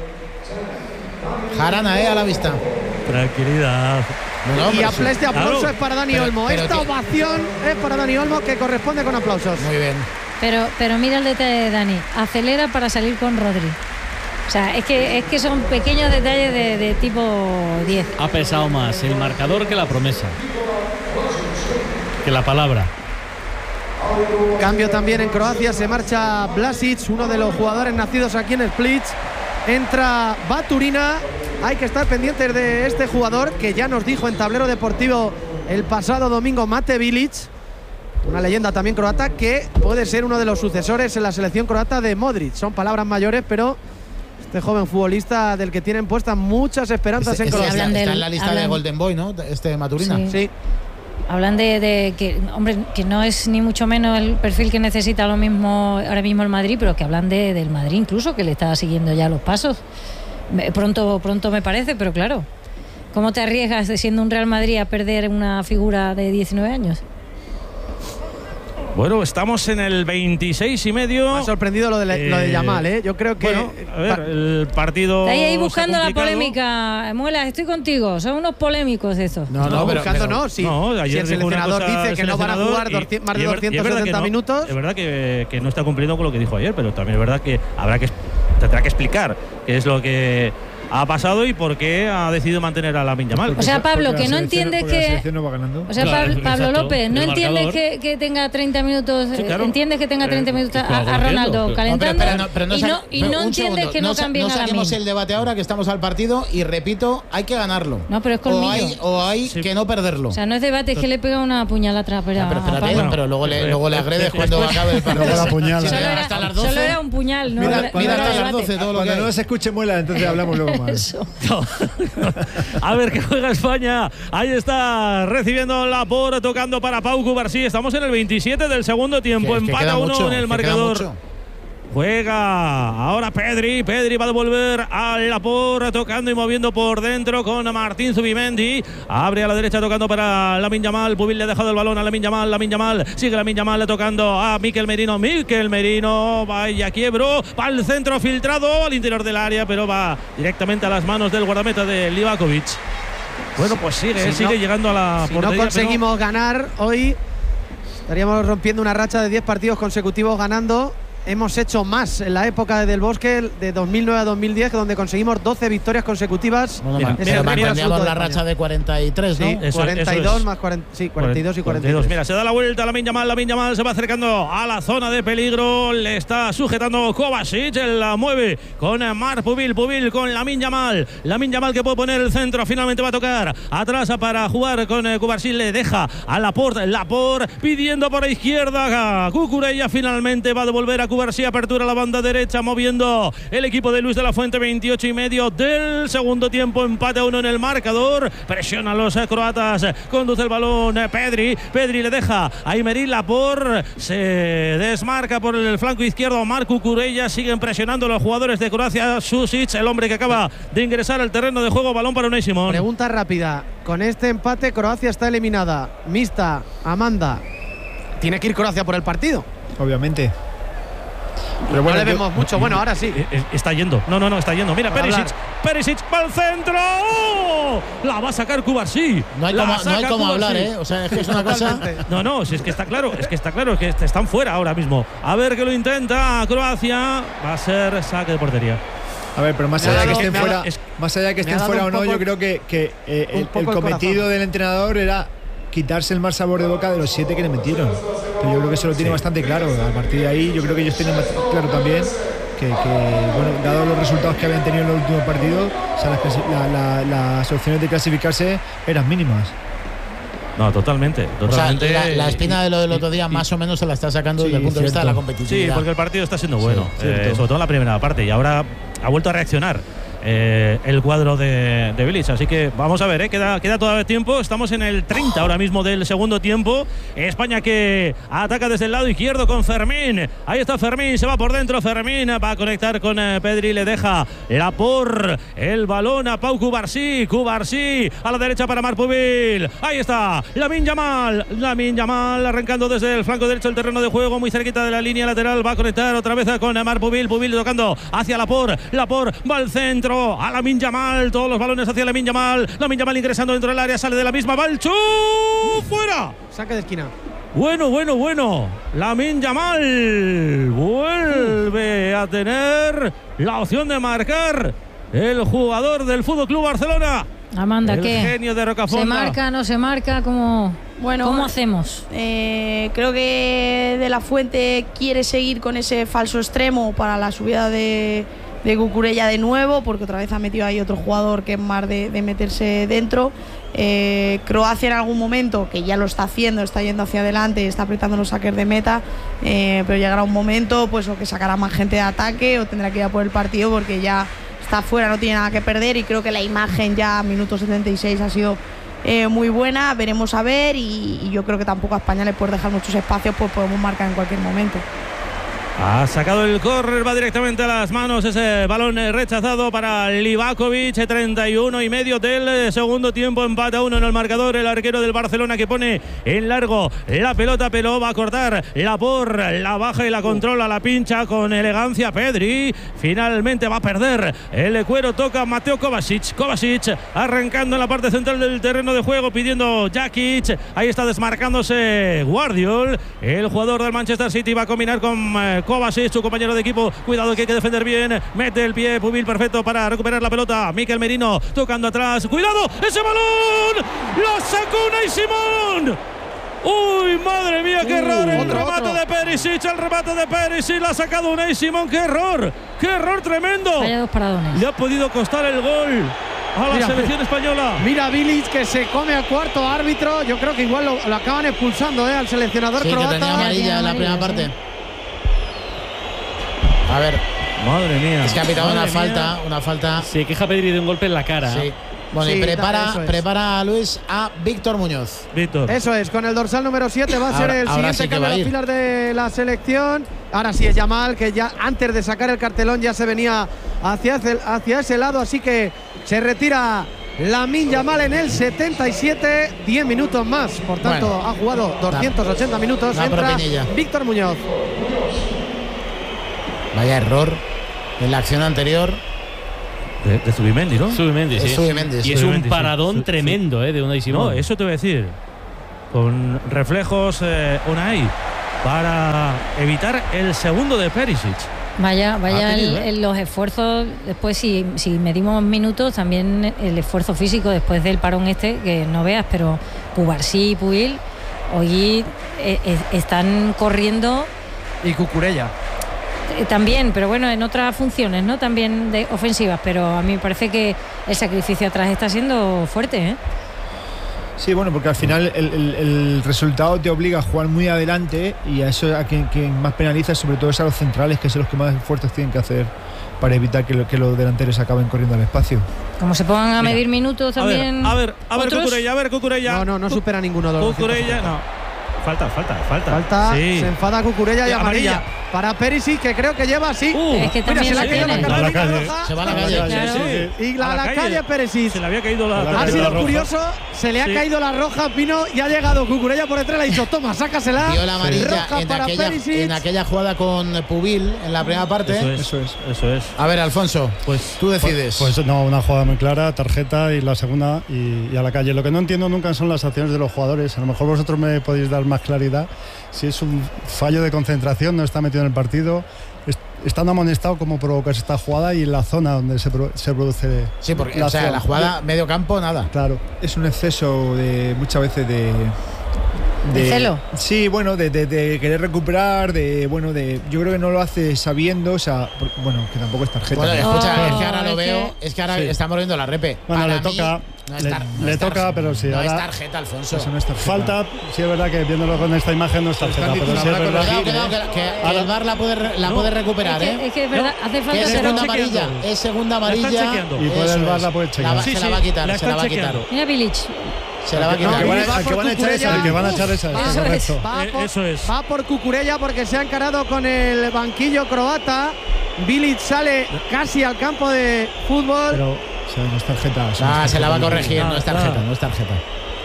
Jarana, eh, a la vista. Tranquilidad. No, no, Y pero apla- este aplauso Claro. es para Dani Pero- Olmo. pero Esta ti- ovación es para Dani Olmo, que corresponde con aplausos. Muy bien. Pero, pero mira el detalle de Dani. Acelera para salir con Rodri. O sea, es que, es que son pequeños detalles de, de tipo diez. Ha pesado más el marcador que la promesa. Que la palabra. Cambio también en Croacia. Se marcha Blasic, uno de los jugadores nacidos aquí en Split. Entra Baturina. Hay que estar pendientes de este jugador que ya nos dijo en Tablero Deportivo el pasado domingo, Mate Bilic, una leyenda también croata, que puede ser uno de los sucesores en la selección croata de Modric. Son palabras mayores, pero este joven futbolista del que tienen puestas muchas esperanzas Este- en este Croacia. hablan está del- en la lista de hablan- Golden Boy, ¿no? Este Maturina. Sí. Sí. Hablan de, de que, hombre, que no es ni mucho menos el perfil que necesita lo mismo ahora mismo el Madrid, pero que hablan de, del Madrid incluso, que le está siguiendo ya los pasos. Me- Pronto, pronto me parece, pero claro, ¿cómo te arriesgas de siendo un Real Madrid a perder una figura de diecinueve años? Bueno, estamos en el veintiséis y medio. Me ha sorprendido lo de, lo de Eh, Yamal, ¿eh? Yo creo que. Bueno, a ver, el partido. Estáis ahí se ha buscando la complicado. polémica. Muela, estoy contigo. Son unos polémicos esos. No, no, No, pero, buscando pero- no. Si, No, si ayer el dijo una seleccionador cosa dice el que no van a seleccionador jugar y- doscientos más de y es ver- y es doscientos verdad que setenta no, minutos. Es verdad que, que no está cumpliendo con lo que dijo ayer, pero también es verdad que habrá que tendrá que explicar qué es lo que ha pasado y por qué ha decidido mantener a Lamine Yamal. O sea, Pablo, Porque que la no selección- entiendes porque la que. selección no va ganando. O sea, Claro, Pablo, Pablo exacto, López, ¿no el entiendes marcador. que, que tenga treinta minutos? Sí, claro. ¿Entiendes que tenga treinta Eh, minutos a, claro, a entiendo, Ronaldo pero- No, pero calentando? espera, no, pero no y sa- no, y pero no un entiendes segundo, que no, sa- cambien no a saquemos Lamine. el debate ahora, que estamos al partido y repito, hay que ganarlo. No, pero es o colmillo. hay, o hay Sí. que no perderlo. O sea, no es debate, es que le pega una puñalada atrás. Pero, Ah, pero a espérate, Pablo. pero luego le, Eh, luego le eh, agredes eh, cuando después- acabe el partido. Luego la apuñala. Si Solo te- era, hasta las solo doce. era un puñal, no Mira, era- no mira era hasta las debate. doce todo lo que Cuando no hay. se escuche muela, entonces hablamos luego. bromas. Eso. A ver qué juega España. Ahí está recibiendo la por, tocando para Pau Cubarsí. Estamos en el veintisiete del segundo tiempo. Que, que Empata uno mucho, en el marcador. Juega ahora Pedri. Pedri va a devolver a Laporte, tocando y moviendo por dentro con Martín Zubimendi. Abre a la derecha tocando para Lamine Yamal. Pubil le ha dejado el balón a Lamine Yamal. Lamine Yamal sigue Lamine Yamal tocando a Mikel Merino. Mikel Merino vaya quiebro. Va al centro filtrado al interior del área, pero va directamente a las manos del guardameta de Livakovic. Bueno, pues sigue, si sigue no, llegando a la si portería. Si no conseguimos pero... ganar hoy, estaríamos rompiendo una racha de diez partidos consecutivos ganando. Hemos hecho más en la época de Del Bosque, de dos mil nueve a dos mil diez, donde conseguimos doce victorias consecutivas. Bueno, mira, pero manteníamos la racha de cuarenta y tres, ¿no? Sí, eso, cuarenta y dos eso es. Más cuarenta, sí, cuarenta y dos y cuarenta y tres. Mira, se da la vuelta Lamine Yamal, Lamine Yamal se va acercando a la zona de peligro, le está sujetando Kovacic, él la mueve con Marc Pubil, Pubil con Lamine Yamal, Lamine Yamal que puede poner el centro, finalmente va a tocar atrás para jugar con Cubarsí, le deja a Laporte, Laporte pidiendo por la izquierda, Cucurella finalmente va a devolver a Cubarsí, apertura a la banda derecha, moviendo el equipo de Luis de la Fuente, veintiocho y medio del segundo tiempo, empate a uno en el marcador, presiona a los croatas, conduce el balón Pedri, Pedri le deja a Aymeric Laporte, se desmarca por el flanco izquierdo Marc Cucurella, siguen presionando los jugadores de Croacia, Susic, el hombre que acaba de ingresar al terreno de juego, balón para Unai Simón. Pregunta rápida, con este empate Croacia está eliminada, Mista, Amanda, ¿tiene que ir Croacia por el partido? Obviamente. Pero bueno, no le vemos yo, mucho. Bueno, ahora sí. Está yendo. No, no, no, está yendo. Mira, Perisic. Perisic va al centro. ¡Oh! La va a sacar Cubarsí. No hay como, no hay como hablar, ¿eh? O sea, es que es una cosa. No, no, si es que está claro. Es que está claro. Es que están fuera ahora mismo. A ver que lo intenta Croacia. Va a ser saque de portería. A ver, pero más allá de que estén fuera, es, más allá de que estén fuera o no, yo creo que, que eh, el, el cometido el del entrenador era quitarse el mal sabor de boca de los siete que le metieron. Pero yo creo que eso lo tiene sí. bastante claro. A partir de ahí, yo creo que ellos tienen claro también que, que bueno, dado los resultados que habían tenido en los últimos partidos, o sea, las, la, la, las opciones de clasificarse eran mínimas. No, totalmente. totalmente. O sea, la, la espina de lo del otro día más o menos se la está sacando sí, desde el punto cierto. de vista de la competitividad. Sí, porque el partido está siendo bueno, sí, eh, sobre todo en la primera parte, y ahora ha vuelto a reaccionar. Eh, el cuadro de, de Bilic, así que vamos a ver, eh, queda, queda todavía tiempo, estamos en el treinta ahora mismo del segundo tiempo. España que ataca desde el lado izquierdo con Fermín, ahí está Fermín, se va por dentro, Fermín va a conectar con eh, Pedri, le deja Laporte el balón a Pau Cubarsí, Cubarsí a la derecha para Marc Pubil, ahí está Lamine Yamal, Lamine Yamal arrancando desde el flanco derecho del terreno de juego, muy cerquita de la línea lateral, va a conectar otra vez con Marc Pubil, Pubil tocando hacia Laporte, Laporte va al centro a Lamine Yamal, todos los balones hacia Lamine Yamal, Lamine Yamal ingresando dentro del área, sale de la misma, va el chu, fuera, saque de esquina. Bueno, bueno, bueno, Lamine Yamal vuelve a tener la opción de marcar el jugador del Fútbol Club Barcelona. Amanda, el ¿qué? genio de Rocafonda. ¿Se marca, no se marca? ¿Cómo, bueno, ¿cómo hacemos? Eh, creo que De la Fuente quiere seguir con ese falso extremo para la subida de de Cucurella de nuevo, porque otra vez ha metido ahí otro jugador que es más de, de meterse dentro. eh, Croacia en algún momento, que ya lo está haciendo, está yendo hacia adelante, está apretando los saques de meta, eh, pero llegará un momento pues o que sacará más gente de ataque o tendrá que ir a por el partido porque ya está fuera, no tiene nada que perder, y creo que la imagen ya a minuto setenta y seis ha sido eh, muy buena. Veremos a ver, y, y yo creo que tampoco a España le puede dejar muchos espacios, pues podemos marcar en cualquier momento. Ha sacado el córner, va directamente a las manos ese balón rechazado para Livakovic, treinta y uno y medio del segundo tiempo, empate a uno en el marcador, el arquero del Barcelona que pone en largo la pelota, pero va a cortar Laporte, la baja y la controla, la pincha con elegancia Pedri, finalmente va a perder el cuero, toca Mateo Kovacic, Kovacic arrancando en la parte central del terreno de juego, pidiendo Jakic, ahí está desmarcándose Guardiol, el jugador del Manchester City va a combinar con eh, Kovacic, su compañero de equipo, cuidado que hay que defender bien, mete el pie, Pubil perfecto para recuperar la pelota, Mikel Merino tocando atrás, cuidado, ese balón, lo sacó Unai Simón. Uy, madre mía, qué uh, error, el otro, remate otro. de Perisic, el remate de Perisic, la ha sacado Unai Simón, qué error, qué error tremendo. Vaya dos paradones. Le ha podido costar el gol a la mira, selección española. Mira Bilic que se come al cuarto árbitro, yo creo que igual lo, lo acaban expulsando eh, al seleccionador sí, croata. Que tenía amarilla en la primera parte. A ver, Madre mía. Es que ha pitado una Madre falta, mía. una falta. Se queja Pedri de un golpe en la cara. Sí. Bueno, Sí, y prepara, eso es. prepara a Luis a Víctor Muñoz. Víctor. Eso es, con el dorsal número siete va a ser Ahora- el ahora siguiente sí que cambio va a de ir. las filas de la selección. Ahora sí es Yamal, que ya antes de sacar el cartelón ya se venía hacia ese, hacia ese lado, así que se retira Lamine Yamal en el setenta y siete, diez minutos más. Por tanto, Bueno, ha jugado doscientos ochenta minutos. una Entra propinilla. Víctor Muñoz. Vaya error en la acción anterior. De, de Zubimendi, ¿no? Zubimendi, sí. Es Zubimendi, Y sí. es un Zubimendi, sí. paradón Zu- tremendo, ¿eh? De Unai No, Simón. eso te voy a decir. Con reflejos eh, Unai para evitar el segundo de Perisic. Vaya, vaya Ha tenido, el- ¿eh? el- los esfuerzos, después si, si medimos minutos, también el esfuerzo físico después del parón este, que no veas, pero Cubarsí y Puig hoy eh, eh, están corriendo Y Cucurella. eh, también, pero bueno, en otras funciones, ¿no? También de ofensivas, pero a mí me parece que el sacrificio atrás está siendo fuerte, ¿eh? Sí, bueno, porque al final el, el- el resultado te obliga a jugar muy adelante y a eso a quien, quien más penaliza sobre todo es a los centrales, que son los que más esfuerzos tienen que hacer para evitar que, lo- que los delanteros acaben corriendo al espacio. Como se pongan a medir minutos A ver, también. a ver, a ver, otros. Cucurella, a ver, Cucurella. No, no, no supera ninguno de los Cucurella, no. Falta, falta, falta. Falta, Sí. se enfada Cucurella y Y amarilla. amarilla. Para Perisic, que creo que lleva así. Uh, Es que Mira, también se le la ha caído la tiene. A la cartulina calle. roja. Se va a la calle. Claro. Y la, A la, la calle, calle. Perisic. Se le había caído la. A la Ha calle. sido roja. curioso, se le ha Sí. caído la roja, Pino, y ha llegado Cucurella por detrás, le ha dicho, toma, sácasela. Dio la amarilla Roja en para aquella, Perisic. en aquella jugada con Pubil en la primera parte. Eso es, Eso es. Eso es. A ver, Alfonso, Pues tú decides. Pues no, una jugada muy clara, tarjeta y la segunda y, y a la calle. Lo que no entiendo nunca son las acciones de los jugadores. A lo mejor vosotros me podéis dar más claridad. Si es un fallo de concentración, no está metido en el partido, est- estando amonestado como provocas esta jugada y en la zona donde se, pro- se produce Sí, porque la o sea, acción. la jugada medio campo, nada. Claro. Es un exceso de muchas veces de. ¿De celo? Sí, bueno, de, de- de querer recuperar, de bueno, de yo creo que no lo hace sabiendo, o sea, por- bueno, que tampoco es tarjeta. Bueno, ¿no? escucha, Oh, es que ahora lo es veo, que- es que ahora Sí. estamos viendo la repe. Bueno, Para le mí, toca, no es le- tar- no le es toca, tarjeta. pero sí, No es ahora- tarjeta, Alfonso. Eso no es tarjeta. Falta, sí es verdad que viéndolo con esta imagen no es tarjeta, pero sí es diciendo, verdad. Cuidado, cuidado, que, que- que Ahora- el V A R la puede, re- la No, puede recuperar, Es ¿eh? que, es que es verdad, hace Que falta es hacer segunda un- chequeando. amarilla, es segunda La están amarilla. chequeando. Y puede eso el V A R es. la puede chequear. va- Sí, se sí, la va a quitar, la se la va a están quitar. chequeando. Mira Bilic. Se la va a No, quitar. que van a- Va al que por van a echar es Cucurella. El que van a echar esa, Va está Eso correcto. Va Eh, por, eso es. va por Cucurella porque se ha encarado con el banquillo croata. Bilic sale casi al campo de fútbol. Pero, o sea, no es tarjeta. eso no Ah, es se la va a tarjeta. corregir, Ah, no es tarjeta, claro. no es tarjeta.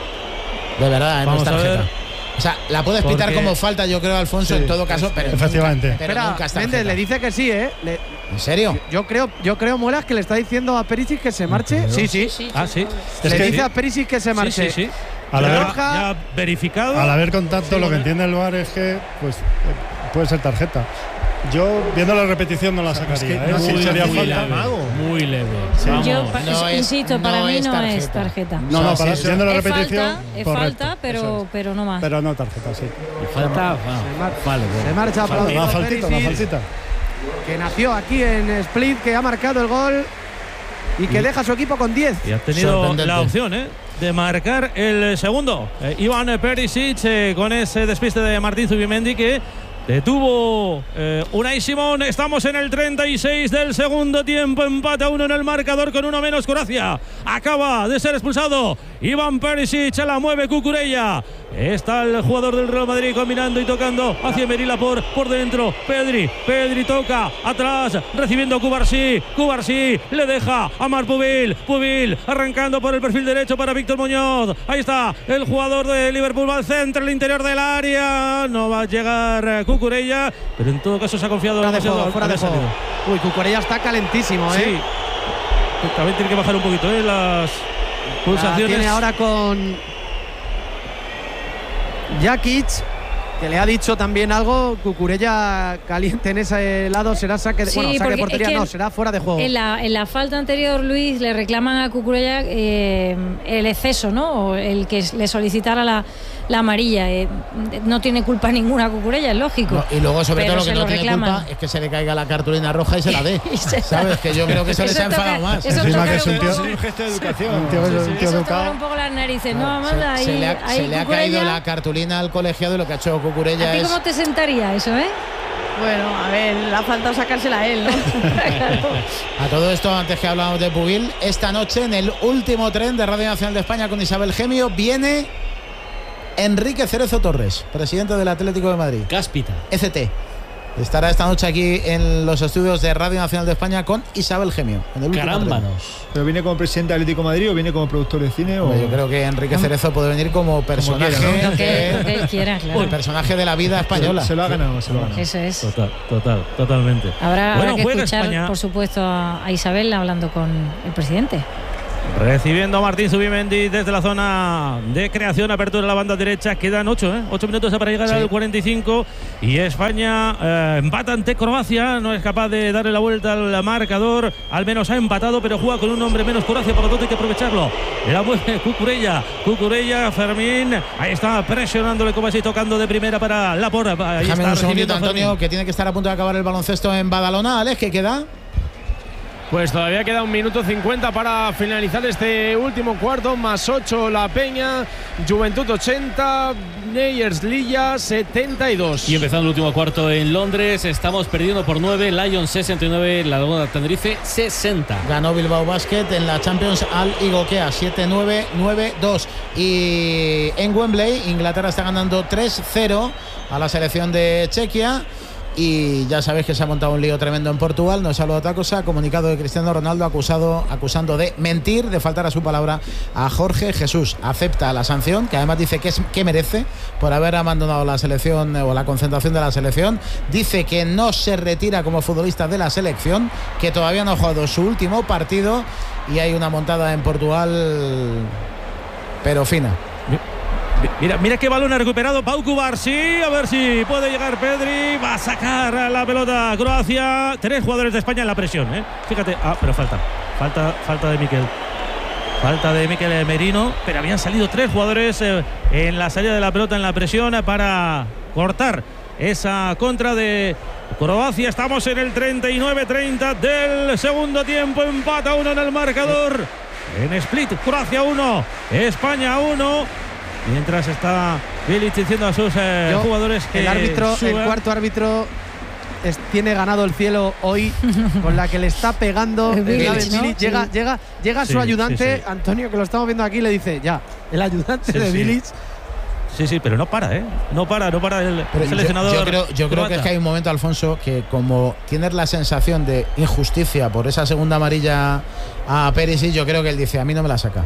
De verdad, eh, no es Vamos a tarjeta. ver. O sea, la puedes pitar Porque- como falta, yo creo, Alfonso, Sí, en todo caso, pero efectivamente. nunca, pero Espera, nunca es Méndez tarjeta. le dice que sí, ¿eh? Le- ¿En serio? yo creo, yo creo, Muelas, que le está diciendo a Perisic que se marche. Sí, sí. Sí, sí, Ah, sí. Le Sí, dice sí. a Perisic que se marche. Sí, sí, sí. Al Ya- haber, Roja. ya verificado. al haber contacto, Sí, lo que bueno. entiende el V A R es que pues, eh, puede ser tarjeta. Yo, viendo la repetición, no la sacaría. que ¿eh? no Sí, muy- sería muy falta. leve. Mago. Muy leve. Yo, Vamos. pa- No es- insisto, para no mí es no es tarjeta. tarjeta. No, no, No, para, sí, viendo la Es repetición, falta, es correcto, falta, eso pero, es. pero no más. Pero no tarjeta, sí. Falta. Se, mar- Vale, se marcha aplaudido Una faltita, una Perisic, faltita. que nació aquí en Split, que ha marcado el gol y que deja a su equipo con diez. Y ha tenido Sorprendente. la opción, ¿eh? De marcar el segundo. Eh, Iván Perisic eh, con ese despiste de Martín Zubimendi que detuvo eh, Unai Simón. Estamos en el treinta y seis del segundo tiempo. Empate a uno en el marcador con uno menos Croacia. Acaba de ser expulsado Iván Perisic. La mueve Cucurella. Está el jugador del Real Madrid combinando y tocando hacia Merila por, por dentro. Pedri. Pedri toca atrás. Recibiendo a Cubarsí. Cubarsí le deja a Mar Pubil. Pubil arrancando por el perfil derecho para Víctor Muñoz. Ahí está el jugador de Liverpool. Va al centro, el interior del área. No va a llegar eh, Cucurella. Pero en todo caso se ha confiado. Fuera de demasiado juego, al- fuera de al juego. salido. Uy, Cucurella está calentísimo, Sí. ¿eh? También tiene que bajar un poquito ¿eh? las La pulsaciones. tiene ahora con Jakic, que le ha dicho también algo. Cucurella caliente en ese lado, será saque de, Sí, bueno, saque de porque portería, es que no, será fuera de juego. En la, en la falta anterior, Luis, le reclaman a Cucurella eh, el exceso, ¿no? O el que le solicitara la, la amarilla. Eh, no tiene culpa ninguna Cucurella, es lógico. No, y luego, sobre Pero todo, lo se que no lo tiene reclaman. culpa es que se le caiga la cartulina roja y se la dé. Y se- ¿Sabes? Que yo creo que eso les Eso ha enfadado toca- más. eso Encima toca que es un un tío- poco- Es un gesto de educación. Un tío, un tío Eso toca educado. un poco las narices, ¿no, Se, Amanda? se Ahí- le ha, ahí se le ha Cucurella- caído la cartulina al colegiado y lo que ha hecho Cucurella ¿A ti es. cómo te sentaría eso, eh? Bueno, a ver, le ha faltado sacársela a él, ¿no? A todo esto, antes que hablábamos de Pubil, esta noche en el último tren de Radio Nacional de España con Isabel Gemio viene Enrique Cerezo Torres, presidente del Atlético de Madrid. Cáspita. E C T. Estará esta noche aquí en los estudios de Radio Nacional de España con Isabel Gemio. Carámbanos. ¿Pero viene como presidente del Atlético de Madrid o viene como productor de cine? O... Yo creo que Enrique Cerezo puede venir como personaje, como quiera, ¿no? Lo que, lo que él quiera, claro. El personaje de la vida española. Se, se lo ha ganado, se lo ha ganado. Eso es. Total, total, totalmente. Habrá, bueno, habrá que escuchar, España, por supuesto, a, a Isabel hablando con el presidente. Recibiendo a Martín Zubimendi desde la zona de creación, apertura de la banda derecha. Quedan ocho, ¿eh? ocho minutos para llegar sí. al cuarenta y cinco. Y España eh, empata ante Croacia. No es capaz de darle la vuelta al marcador. Al menos ha empatado, pero juega con un hombre menos Croacia. Por lo tanto, hay que aprovecharlo. La mueve Cucurella. Cucurella, Fermín. Ahí está presionándole como así, tocando de primera para Laporta. Ahí Déjame está un segundito, Fermín. Antonio, que tiene que estar a punto de acabar el baloncesto en Badalona. Alex, ¿qué queda? Pues todavía queda un minuto cincuenta para finalizar este último cuarto, más ocho La Peña, Juventud ochenta, Neyers Lilla setenta y dos. Y empezando el último cuarto en Londres, estamos perdiendo por nueve, Lions sesenta y nueve, La Laguna de Tenerife sesenta. Ganó Bilbao Basket en la Champions al Igokea siete nueve nueve dos. Y en Wembley, Inglaterra está ganando tres cero a la selección de Chequia. Y ya sabéis que se ha montado un lío tremendo en Portugal. No es algo de otra cosa. Comunicado de Cristiano Ronaldo acusado, acusando de mentir, de faltar a su palabra a Jorge Jesús. Acepta la sanción, que además dice que, es, que merece por haber abandonado la selección o la concentración de la selección. Dice que no se retira como futbolista de la selección, que todavía no ha jugado su último partido. Y hay una montada en Portugal, pero fina. Mira, mira qué balón ha recuperado Pau Cubarsí. A ver si puede llegar Pedri. Va a sacar a la pelota Croacia. Tres jugadores de España en la presión, ¿eh? Fíjate. Ah, pero falta. Falta, falta de Miquel. Falta de Miquel Merino. Pero habían salido tres jugadores eh, en la salida de la pelota en la presión para cortar esa contra de Croacia. Estamos en el treinta y nueve treinta del segundo tiempo. Empata uno en el marcador. En split, Croacia uno, España uno. Mientras está Bilic diciendo a sus eh, Yo, jugadores que el árbitro, suban. El cuarto árbitro es, tiene ganado el cielo hoy con la que le está pegando el Bilic, ¿no? Bilic. Llega, sí. llega, llega sí, su ayudante, sí, sí. Antonio, que lo estamos viendo aquí, le dice ya, el ayudante sí, de sí. Bilic. Sí, sí, pero no para, ¿eh? No para, no para el pero seleccionador. Yo, yo, creo, yo creo que es que hay un momento, Alfonso, que como tienes la sensación de injusticia por esa segunda amarilla a Perisic, yo creo que él dice, a mí no me la saca.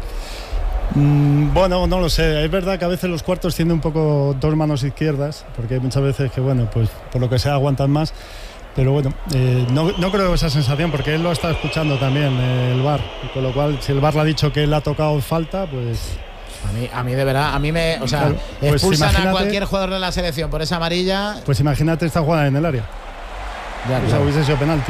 Mm, bueno, no lo sé. Es verdad que a veces los cuartos tienen un poco dos manos izquierdas, porque hay muchas veces que, bueno, pues por lo que sea aguantan más. Pero bueno, eh, no, no creo esa sensación, porque él lo está escuchando también, eh, el V A R. Con lo cual, si el V A R le ha dicho que él ha tocado falta, pues... A mí, a mí de verdad, a mí me... O sea, claro, pues expulsan a cualquier jugador de la selección por esa amarilla. Pues imagínate esta jugada en el área. Ya, o sea, claro. hubiese sido penalti.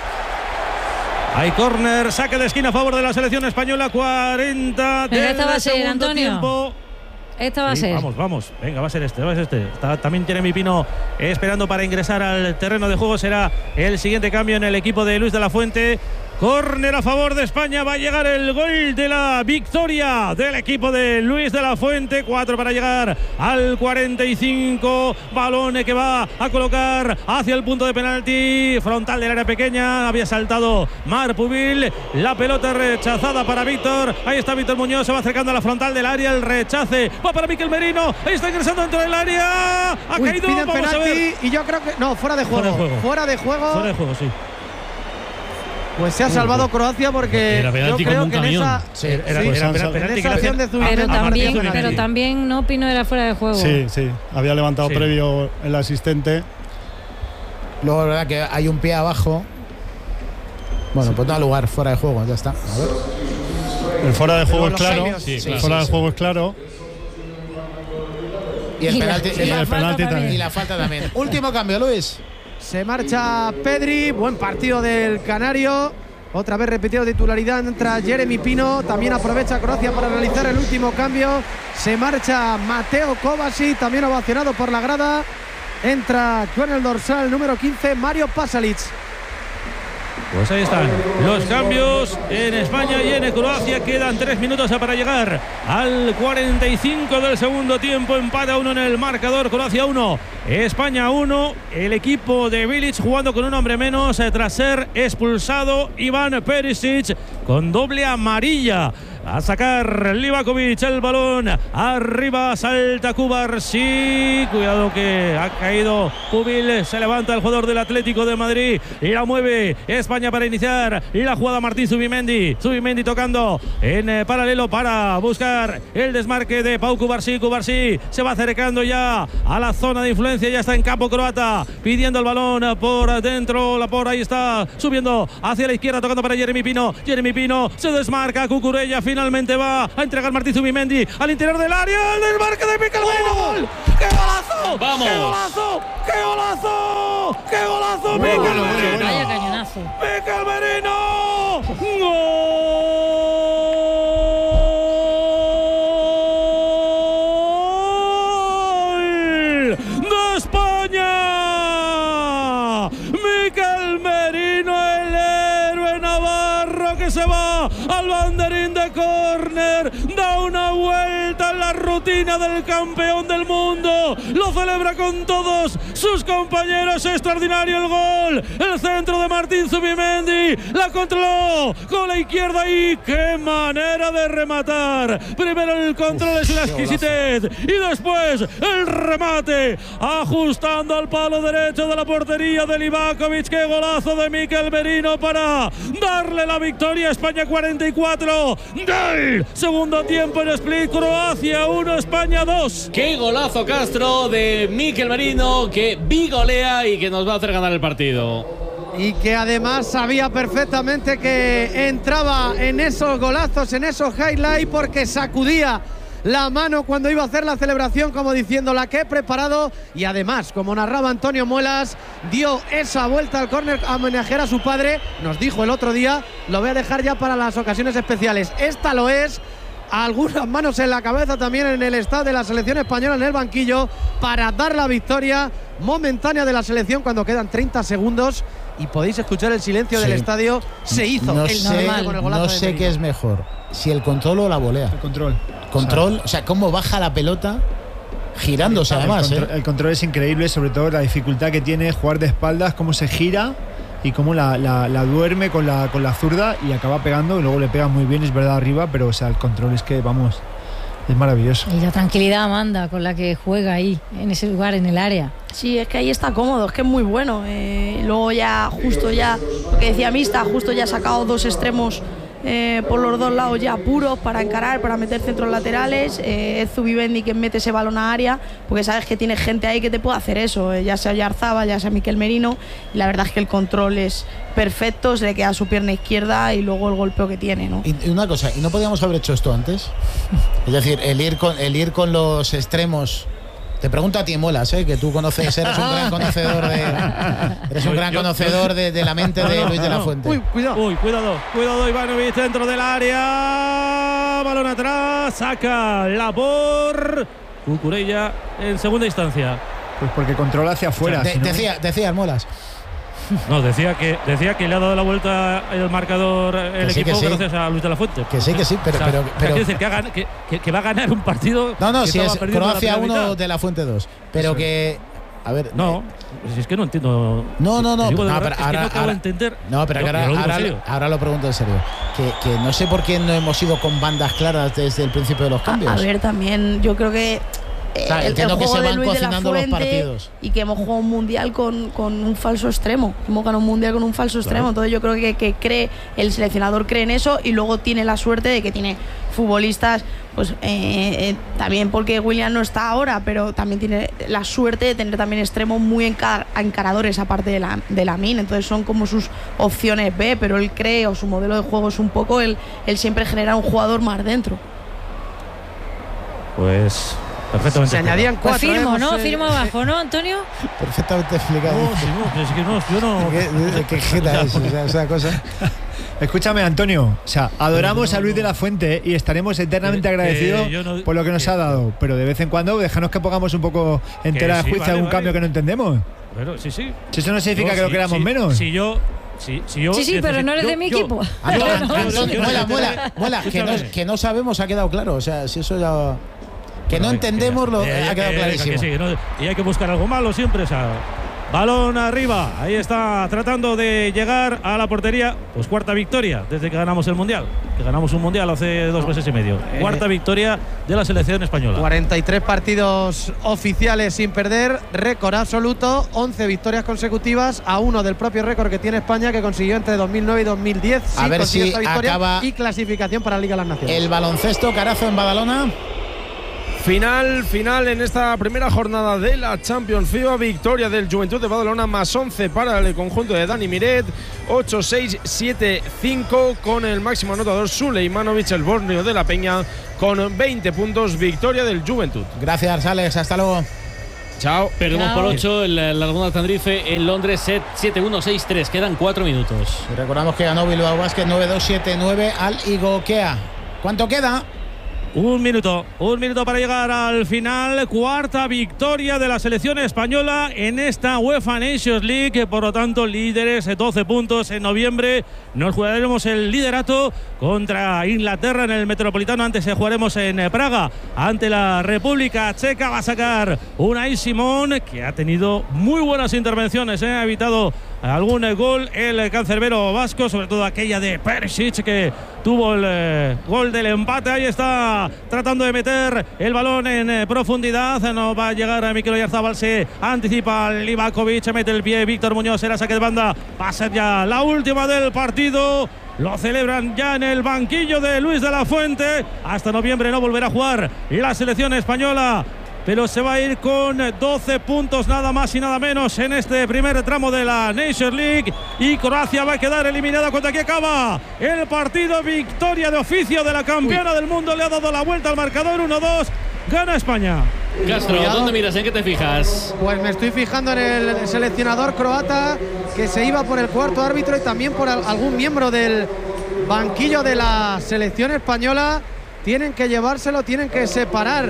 Hay córner, saque de esquina a favor de la selección española, cuarenta Pero del esta va a ser, segundo Antonio. tiempo. Esta va Sí, a ser. Vamos, vamos. Venga, va a ser este, va a ser este. Está, también Jeremy Pino esperando para ingresar al terreno de juego. Será el siguiente cambio en el equipo de Luis de la Fuente. Córner a favor de España. Va a llegar el gol de la victoria del equipo de Luis de la Fuente. Cuatro para llegar al cuarenta y cinco. Balón que va a colocar hacia el punto de penalti. Frontal del área pequeña. Había saltado Mar Pubil. La pelota rechazada para Víctor. Ahí está Víctor Muñoz. Se va acercando a la frontal del área. El rechace va para Miquel Merino. Ahí está ingresando dentro del área. Ha Uy, caído. piden Vamos penalti a ver. y yo creo que. No, fuera de juego. Fuera de juego. Fuera de juego. Fuera de juego, sí. Pues se ha salvado Croacia porque era penalti yo creo como un que en camión. esa, Sí, Era, sí, era, sí, era, sí, era sí. penalti en que esa le acción de hacían- Zubimendi Pero marcó también, penalti. pero también no Pino era fuera de juego. Sí, sí. Había levantado Sí. previo el asistente. Luego es verdad que hay un pie abajo. Bueno, pues no da lugar, fuera de juego, ya está. A ver. El fuera de juego es los claro. cambios, sí, El claro. fuera Sí, de sí. juego es claro. Y el Y la- penalti, y y la la el falta penalti también. y la falta también. Último cambio, Luis. Se marcha Pedri, buen partido del Canario. Otra vez repetido titularidad, entra Jeremy Pino. También aprovecha Croacia para realizar el último cambio. Se marcha Mateo Kovacic, también ovacionado por la grada. Entra con el dorsal número quince, Mario Pasalic. Pues ahí están los cambios en España y en Croacia. Quedan tres minutos para llegar al cuarenta y cinco del segundo tiempo. Empate a uno en el marcador. Croacia uno, España uno. El equipo de Bilic jugando con un hombre menos tras ser expulsado Iván Perisic con doble amarilla. A sacar Livakovic el balón. Arriba salta Cubarsí. Cuidado que ha caído Kubil. Se levanta el jugador del Atlético de Madrid. Y la mueve España para iniciar la jugada. Martín Zubimendi. Zubimendi tocando en eh, paralelo para buscar el desmarque de Pau Cubarsí. Cubarsí se va acercando ya a la zona de influencia. Ya está en campo croata. Pidiendo el balón por dentro. La por ahí está subiendo hacia la izquierda. Tocando para Jeremy Pino. Jeremy Pino se desmarca. Cucurella finalmente va a entregar Martín Zubimendi al interior del área. El desmarque de Mikel Merino. ¡Gol! ¡Qué golazo! ¡Vamos! ¡Qué golazo! ¡Qué golazo! ¡Qué golazo! ¡Mikel Merino! Vaya cañonazo. ¡Mikel Merino! ¡Gol de España! Mikel Merino, el héroe navarro que se va al banderín de córner, da una vuelta en la rutina del campeón del mundo, lo celebra con todos sus compañeros. Extraordinario el gol, el centro de Martín Zubimendi, la controló con la izquierda y qué manera de rematar. Primero el control es la exquisitez y después el remate, ajustando al palo derecho de la portería de Livakovic. Qué golazo de Mikel Merino para darle la victoria a España. Cuarenta y cuatro del segundo tiempo en Split. Croacia uno, España dos. Qué golazo, Castro, de Mikel Merino, que bigolea y que nos va a hacer ganar el partido. Y que además sabía perfectamente que entraba en esos golazos, en esos highlights, porque sacudía la mano cuando iba a hacer la celebración, como diciendo la que he preparado. Y además, como narraba Antonio Muelas, dio esa vuelta al córner a homenajear a su padre. Nos dijo el otro día, lo voy a dejar ya para las ocasiones especiales. Esta lo es. Algunas manos en la cabeza también en el estado de la selección española en el banquillo para dar la victoria momentánea de la selección cuando quedan treinta segundos y podéis escuchar el silencio sí. del estadio. Se hizo no el sé, con el golazo. No sé qué es mejor, si el control o la volea. El control. Control, o sea, o sea cómo baja la pelota girándose el además. Control, ¿eh? El control es increíble, sobre todo la dificultad que tiene jugar de espaldas, cómo se gira y cómo la, la, la duerme con la, con la zurda y acaba pegando y luego le pega muy bien, es verdad, arriba, pero o sea, el control es que, vamos, es maravilloso. Y la tranquilidad, Amanda, con la que juega ahí, en ese lugar, en el área. Sí, es que ahí está cómodo, es que es muy bueno. Eh, luego ya, justo ya, lo que decía Mista, justo ya ha sacado dos extremos eh, por los dos lados ya puros para encarar, para meter centros laterales. Eh, es Zubimendi quien mete ese balón a área, porque sabes que tiene gente ahí que te puede hacer eso, eh, ya sea Oyarzabal, ya sea Mikel Merino, y la verdad es que el control es perfecto, se le queda su pierna izquierda y luego el golpeo que tiene, ¿no? Y una cosa, ¿y no podíamos haber hecho esto antes? Es decir, el ir con, el ir con los extremos. Te pregunto a ti, Muelas, ¿eh? Que tú conoces, eres un gran conocedor de, eres un gran conocedor de, de la mente de Luis de la Fuente. Uy, cuidado. Uy, cuidado, cuidado, Ivanovic dentro del área. Balón atrás, saca la por Cucurella en segunda instancia. Pues porque controla hacia afuera. O sea, de, si no... Decía, decía Muelas. No, decía que decía que le ha dado la vuelta el marcador el sí, equipo sí. gracias a Luis de la Fuente. Que sí, que sí, pero... O sea, pero, pero quiere decir que, haga, que, que, que va a ganar un partido. No, no, que si es Croacia uno, de de la Fuente dos. Pero Eso que... A ver... No, si es que no entiendo. No, no, no. Digo, no, verdad, pero es ahora, que no acabo ahora, de entender. No, pero yo, ahora, yo lo ahora, ahora lo pregunto en serio. Que, que no sé por qué no hemos ido con bandas claras desde el principio de los cambios. A, a ver, también yo creo que O sea, el, entiendo el que juego se de van Luis de la cocinando los Fuente partidos. y que hemos jugado un mundial con, con un falso extremo. Hemos ganado un mundial con un falso extremo. Claro. Entonces yo creo que, que cree, el seleccionador cree en eso y luego tiene la suerte de que tiene futbolistas, pues eh, eh, también porque William no está ahora, pero también tiene la suerte de tener también extremos muy encar encaradores aparte de la, de la min. Entonces son como sus opciones B, pero él cree, o su modelo de juego es un poco el, el siempre generar un jugador más dentro. Pues perfectamente. Se añadían Pues cuatro. firmo, hemos, ¿no? eh, Firmo abajo, ¿no, Antonio? Perfectamente explicado. No, sí, no, es que no, yo no. ¿Qué, qué jeta es esa, esa cosa? Escúchame, Antonio, o sea, adoramos a Luis de la Fuente y estaremos eternamente Que- que agradecidos yo no- por lo que nos que- ha dado, pero de vez en cuando déjanos que pongamos un poco en Que tela de sí, juicio vale, algún vale. cambio que no entendemos. Bueno, sí, sí. Si eso no significa No, que lo sí, queramos sí, menos. Si yo, Sí, sí, yo sí, sí pero no eres yo, de mi yo, equipo. Muela, muela, muela, que no, que no sabemos ha quedado claro. O sea, si eso ya. Que bueno, no entendemos, lo eh, ha quedado eh, clarísimo. Que sí, que no, y hay que buscar algo malo siempre, o sea. Balón arriba, ahí está tratando de llegar a la portería, pues cuarta victoria desde que ganamos el Mundial, que ganamos un Mundial hace dos meses y medio. Cuarta victoria de la selección española. cuarenta y tres partidos oficiales sin perder, récord absoluto, once victorias consecutivas, a uno del propio récord que tiene España, que consiguió entre dos mil nueve y dos mil diez. A sí, ver si esta victoria acaba y clasificación para la Liga de las Naciones. El baloncesto, Carazo en Badalona. Final, final en esta primera jornada de la Champions FIBA. Victoria del Juventud de Badalona, más once para el conjunto de Dani Miret. ocho seis siete cinco con el máximo anotador Sulejmanovic, el borneo de la Peña, con veinte puntos. Victoria del Juventud. Gracias, Alex. Hasta luego. Chao. Perdemos por ocho en la Laguna Tandrife en Londres, set siete uno seis tres. Quedan cuatro minutos. Y recordamos que ganó Bilbao Basket nueve dos siete nueve al Igokea. ¿Cuánto queda? Un minuto, un minuto para llegar al final. Cuarta victoria de la selección española en esta UEFA Nations League. Por lo tanto, líderes, doce puntos en noviembre. Nos jugaremos el liderato contra Inglaterra en el Metropolitano. Antes jugaremos en Praga ante la República Checa. Va a sacar Unai Simón, que ha tenido muy buenas intervenciones, ¿eh? Ha evitado algún gol el cancerbero vasco, sobre todo aquella de Perisic, que tuvo el eh, gol del empate. Ahí está tratando de meter el balón en eh, profundidad. No va a llegar a Mikel Oyarzabal, se anticipa Livakovic, mete el pie Víctor Muñoz, era saque de banda. Va a ser ya la última del partido. Lo celebran ya en el banquillo de Luis de la Fuente. Hasta noviembre no volverá a jugar la selección española, pero se va a ir con doce puntos nada más y nada menos en este primer tramo de la Nations League. Y Croacia va a quedar eliminada cuando aquí acaba el partido. Victoria de oficio de la campeona Uy. del mundo. Le ha dado la vuelta al marcador. uno dos. Gana España. Castro, Cuidado. ¿Dónde miras? ¿En qué te fijas? Pues me estoy fijando en el seleccionador croata, que se iba por el cuarto árbitro y también por algún miembro del banquillo de la selección española. Tienen que llevárselo, tienen que separar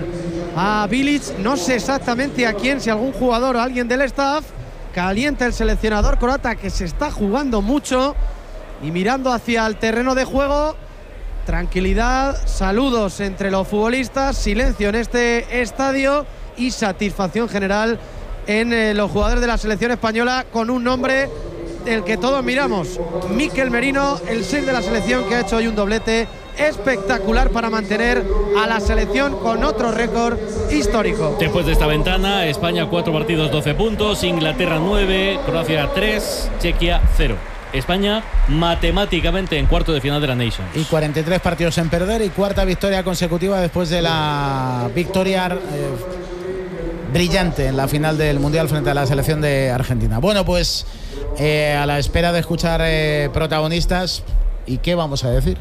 a Bilic, no sé exactamente a quién, si algún jugador o alguien del staff. Calienta el seleccionador croata, que se está jugando mucho, y mirando hacia el terreno de juego. Tranquilidad, saludos entre los futbolistas, silencio en este estadio y satisfacción general en eh, los jugadores de la selección española, con un nombre del que todos miramos: Mikel Merino, el seis de la selección, que ha hecho hoy un doblete espectacular para mantener a la selección con otro récord histórico. Después de esta ventana, España cuatro partidos, doce puntos, Inglaterra nueve, Croacia tres, Chequia cero. España matemáticamente en cuarto de final de la Nations. Y cuarenta y tres partidos en perder y cuarta victoria consecutiva después de la victoria eh, brillante en la final del Mundial frente a la selección de Argentina. Bueno, pues eh, a la espera de escuchar eh, protagonistas, ¿y qué vamos a decir?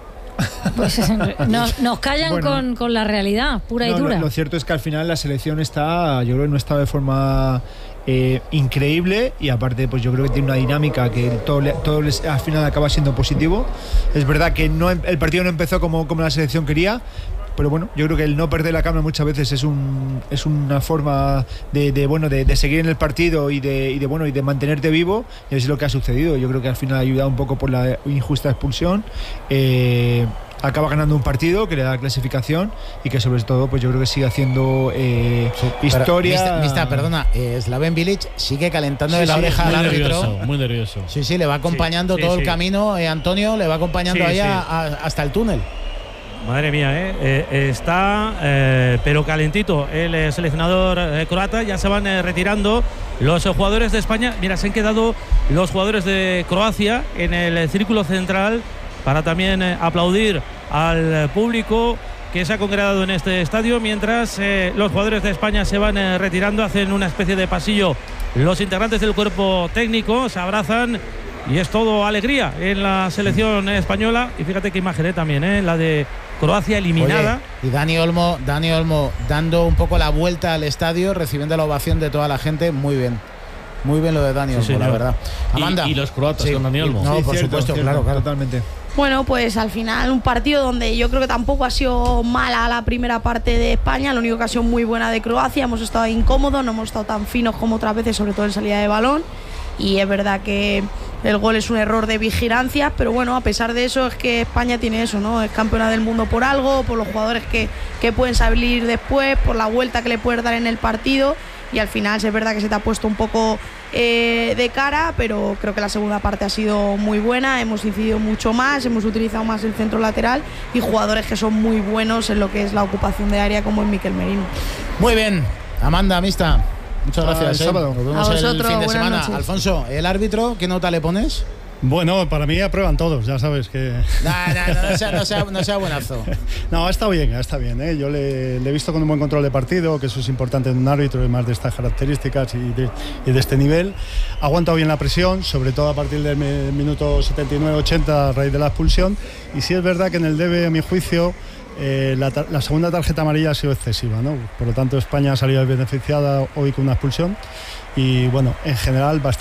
Pues nos, nos callan bueno, con, con la realidad pura no, y dura. Lo, lo cierto es que al final la selección está, yo creo que no está de forma eh, increíble, y aparte pues yo creo que tiene una dinámica que todo, todo les, al final acaba siendo positivo. Es verdad que no, el partido no empezó como, como la selección quería, pero bueno, yo creo que el no perder la cámara muchas veces es un es una forma de, de bueno de, de seguir en el partido y de, y de bueno y de mantenerte vivo, y eso es lo que ha sucedido. Yo creo que al final ha ayudado un poco por la injusta expulsión. Eh, acaba ganando un partido que le da la clasificación, y que sobre todo pues yo creo que sigue haciendo eh, sí, historia. Mista, mista, perdona, eh, Slaven Bilic sigue calentando sí, de la sí, oreja al árbitro. Nervioso, muy nervioso. Sí, sí, le va acompañando sí, sí, todo sí. el camino. Eh, Antonio le va acompañando sí, ahí sí. A, a, hasta el túnel. Madre mía, ¿eh? Eh, está eh, pero calentito el eh, seleccionador eh, croata. Ya se van eh, retirando los eh, jugadores de España. Mira, se han quedado los jugadores de Croacia en el eh, círculo central para también eh, aplaudir al eh, público que se ha congregado en este estadio, mientras eh, los jugadores de España se van eh, retirando. Hacen una especie de pasillo los integrantes del cuerpo técnico, se abrazan, y es todo alegría en la selección española. Y fíjate qué imagen eh, también, eh, la de Croacia eliminada. Oye, y Dani Olmo, Dani Olmo dando un poco la vuelta al estadio, recibiendo la ovación de toda la gente. Muy bien, muy bien lo de Dani Olmo, sí, la verdad. Amanda. Y, y los croatas sí, con Dani Olmo. No, sí, por cierto, supuesto, cierto, claro, claro. Totalmente. Bueno, pues al final un partido donde yo creo que tampoco ha sido mala la primera parte de España. La única ocasión muy buena de Croacia. Hemos estado incómodos, no hemos estado tan finos como otras veces, sobre todo en salida de balón. Y es verdad que el gol es un error de vigilancia, pero bueno, a pesar de eso es que España tiene eso, ¿no? Es campeona del mundo por algo, por los jugadores que, que pueden salir después, por la vuelta que le puedes dar en el partido, y al final sí es verdad que se te ha puesto un poco eh, de cara, pero creo que la segunda parte ha sido muy buena, hemos incidido mucho más, hemos utilizado más el centro lateral y jugadores que son muy buenos en lo que es la ocupación de área, como es Mikel Merino. Muy bien, Amanda, Mista. Muchas gracias. Ah, el sábado. Nos vemos a vosotros, el fin de semana. noches. Alfonso, el árbitro, ¿qué nota le pones? Bueno, para mí aprueban todos, ya sabes que... No, no, no, no, sea, no, sea, no sea buenazo. No, está bien, está bien. ¿eh? Yo le, le he visto con un buen control de partido, que eso es importante en un árbitro, además de estas características y de, y de este nivel. Ha aguantado bien la presión, sobre todo a partir del minuto setenta y nueve ochenta a raíz de la expulsión. Y sí es verdad que en el debe, a mi juicio, eh, la, la segunda tarjeta amarilla ha sido excesiva, ¿no? Por lo tanto, España ha salido beneficiada hoy con una expulsión. Y bueno, en general, bastante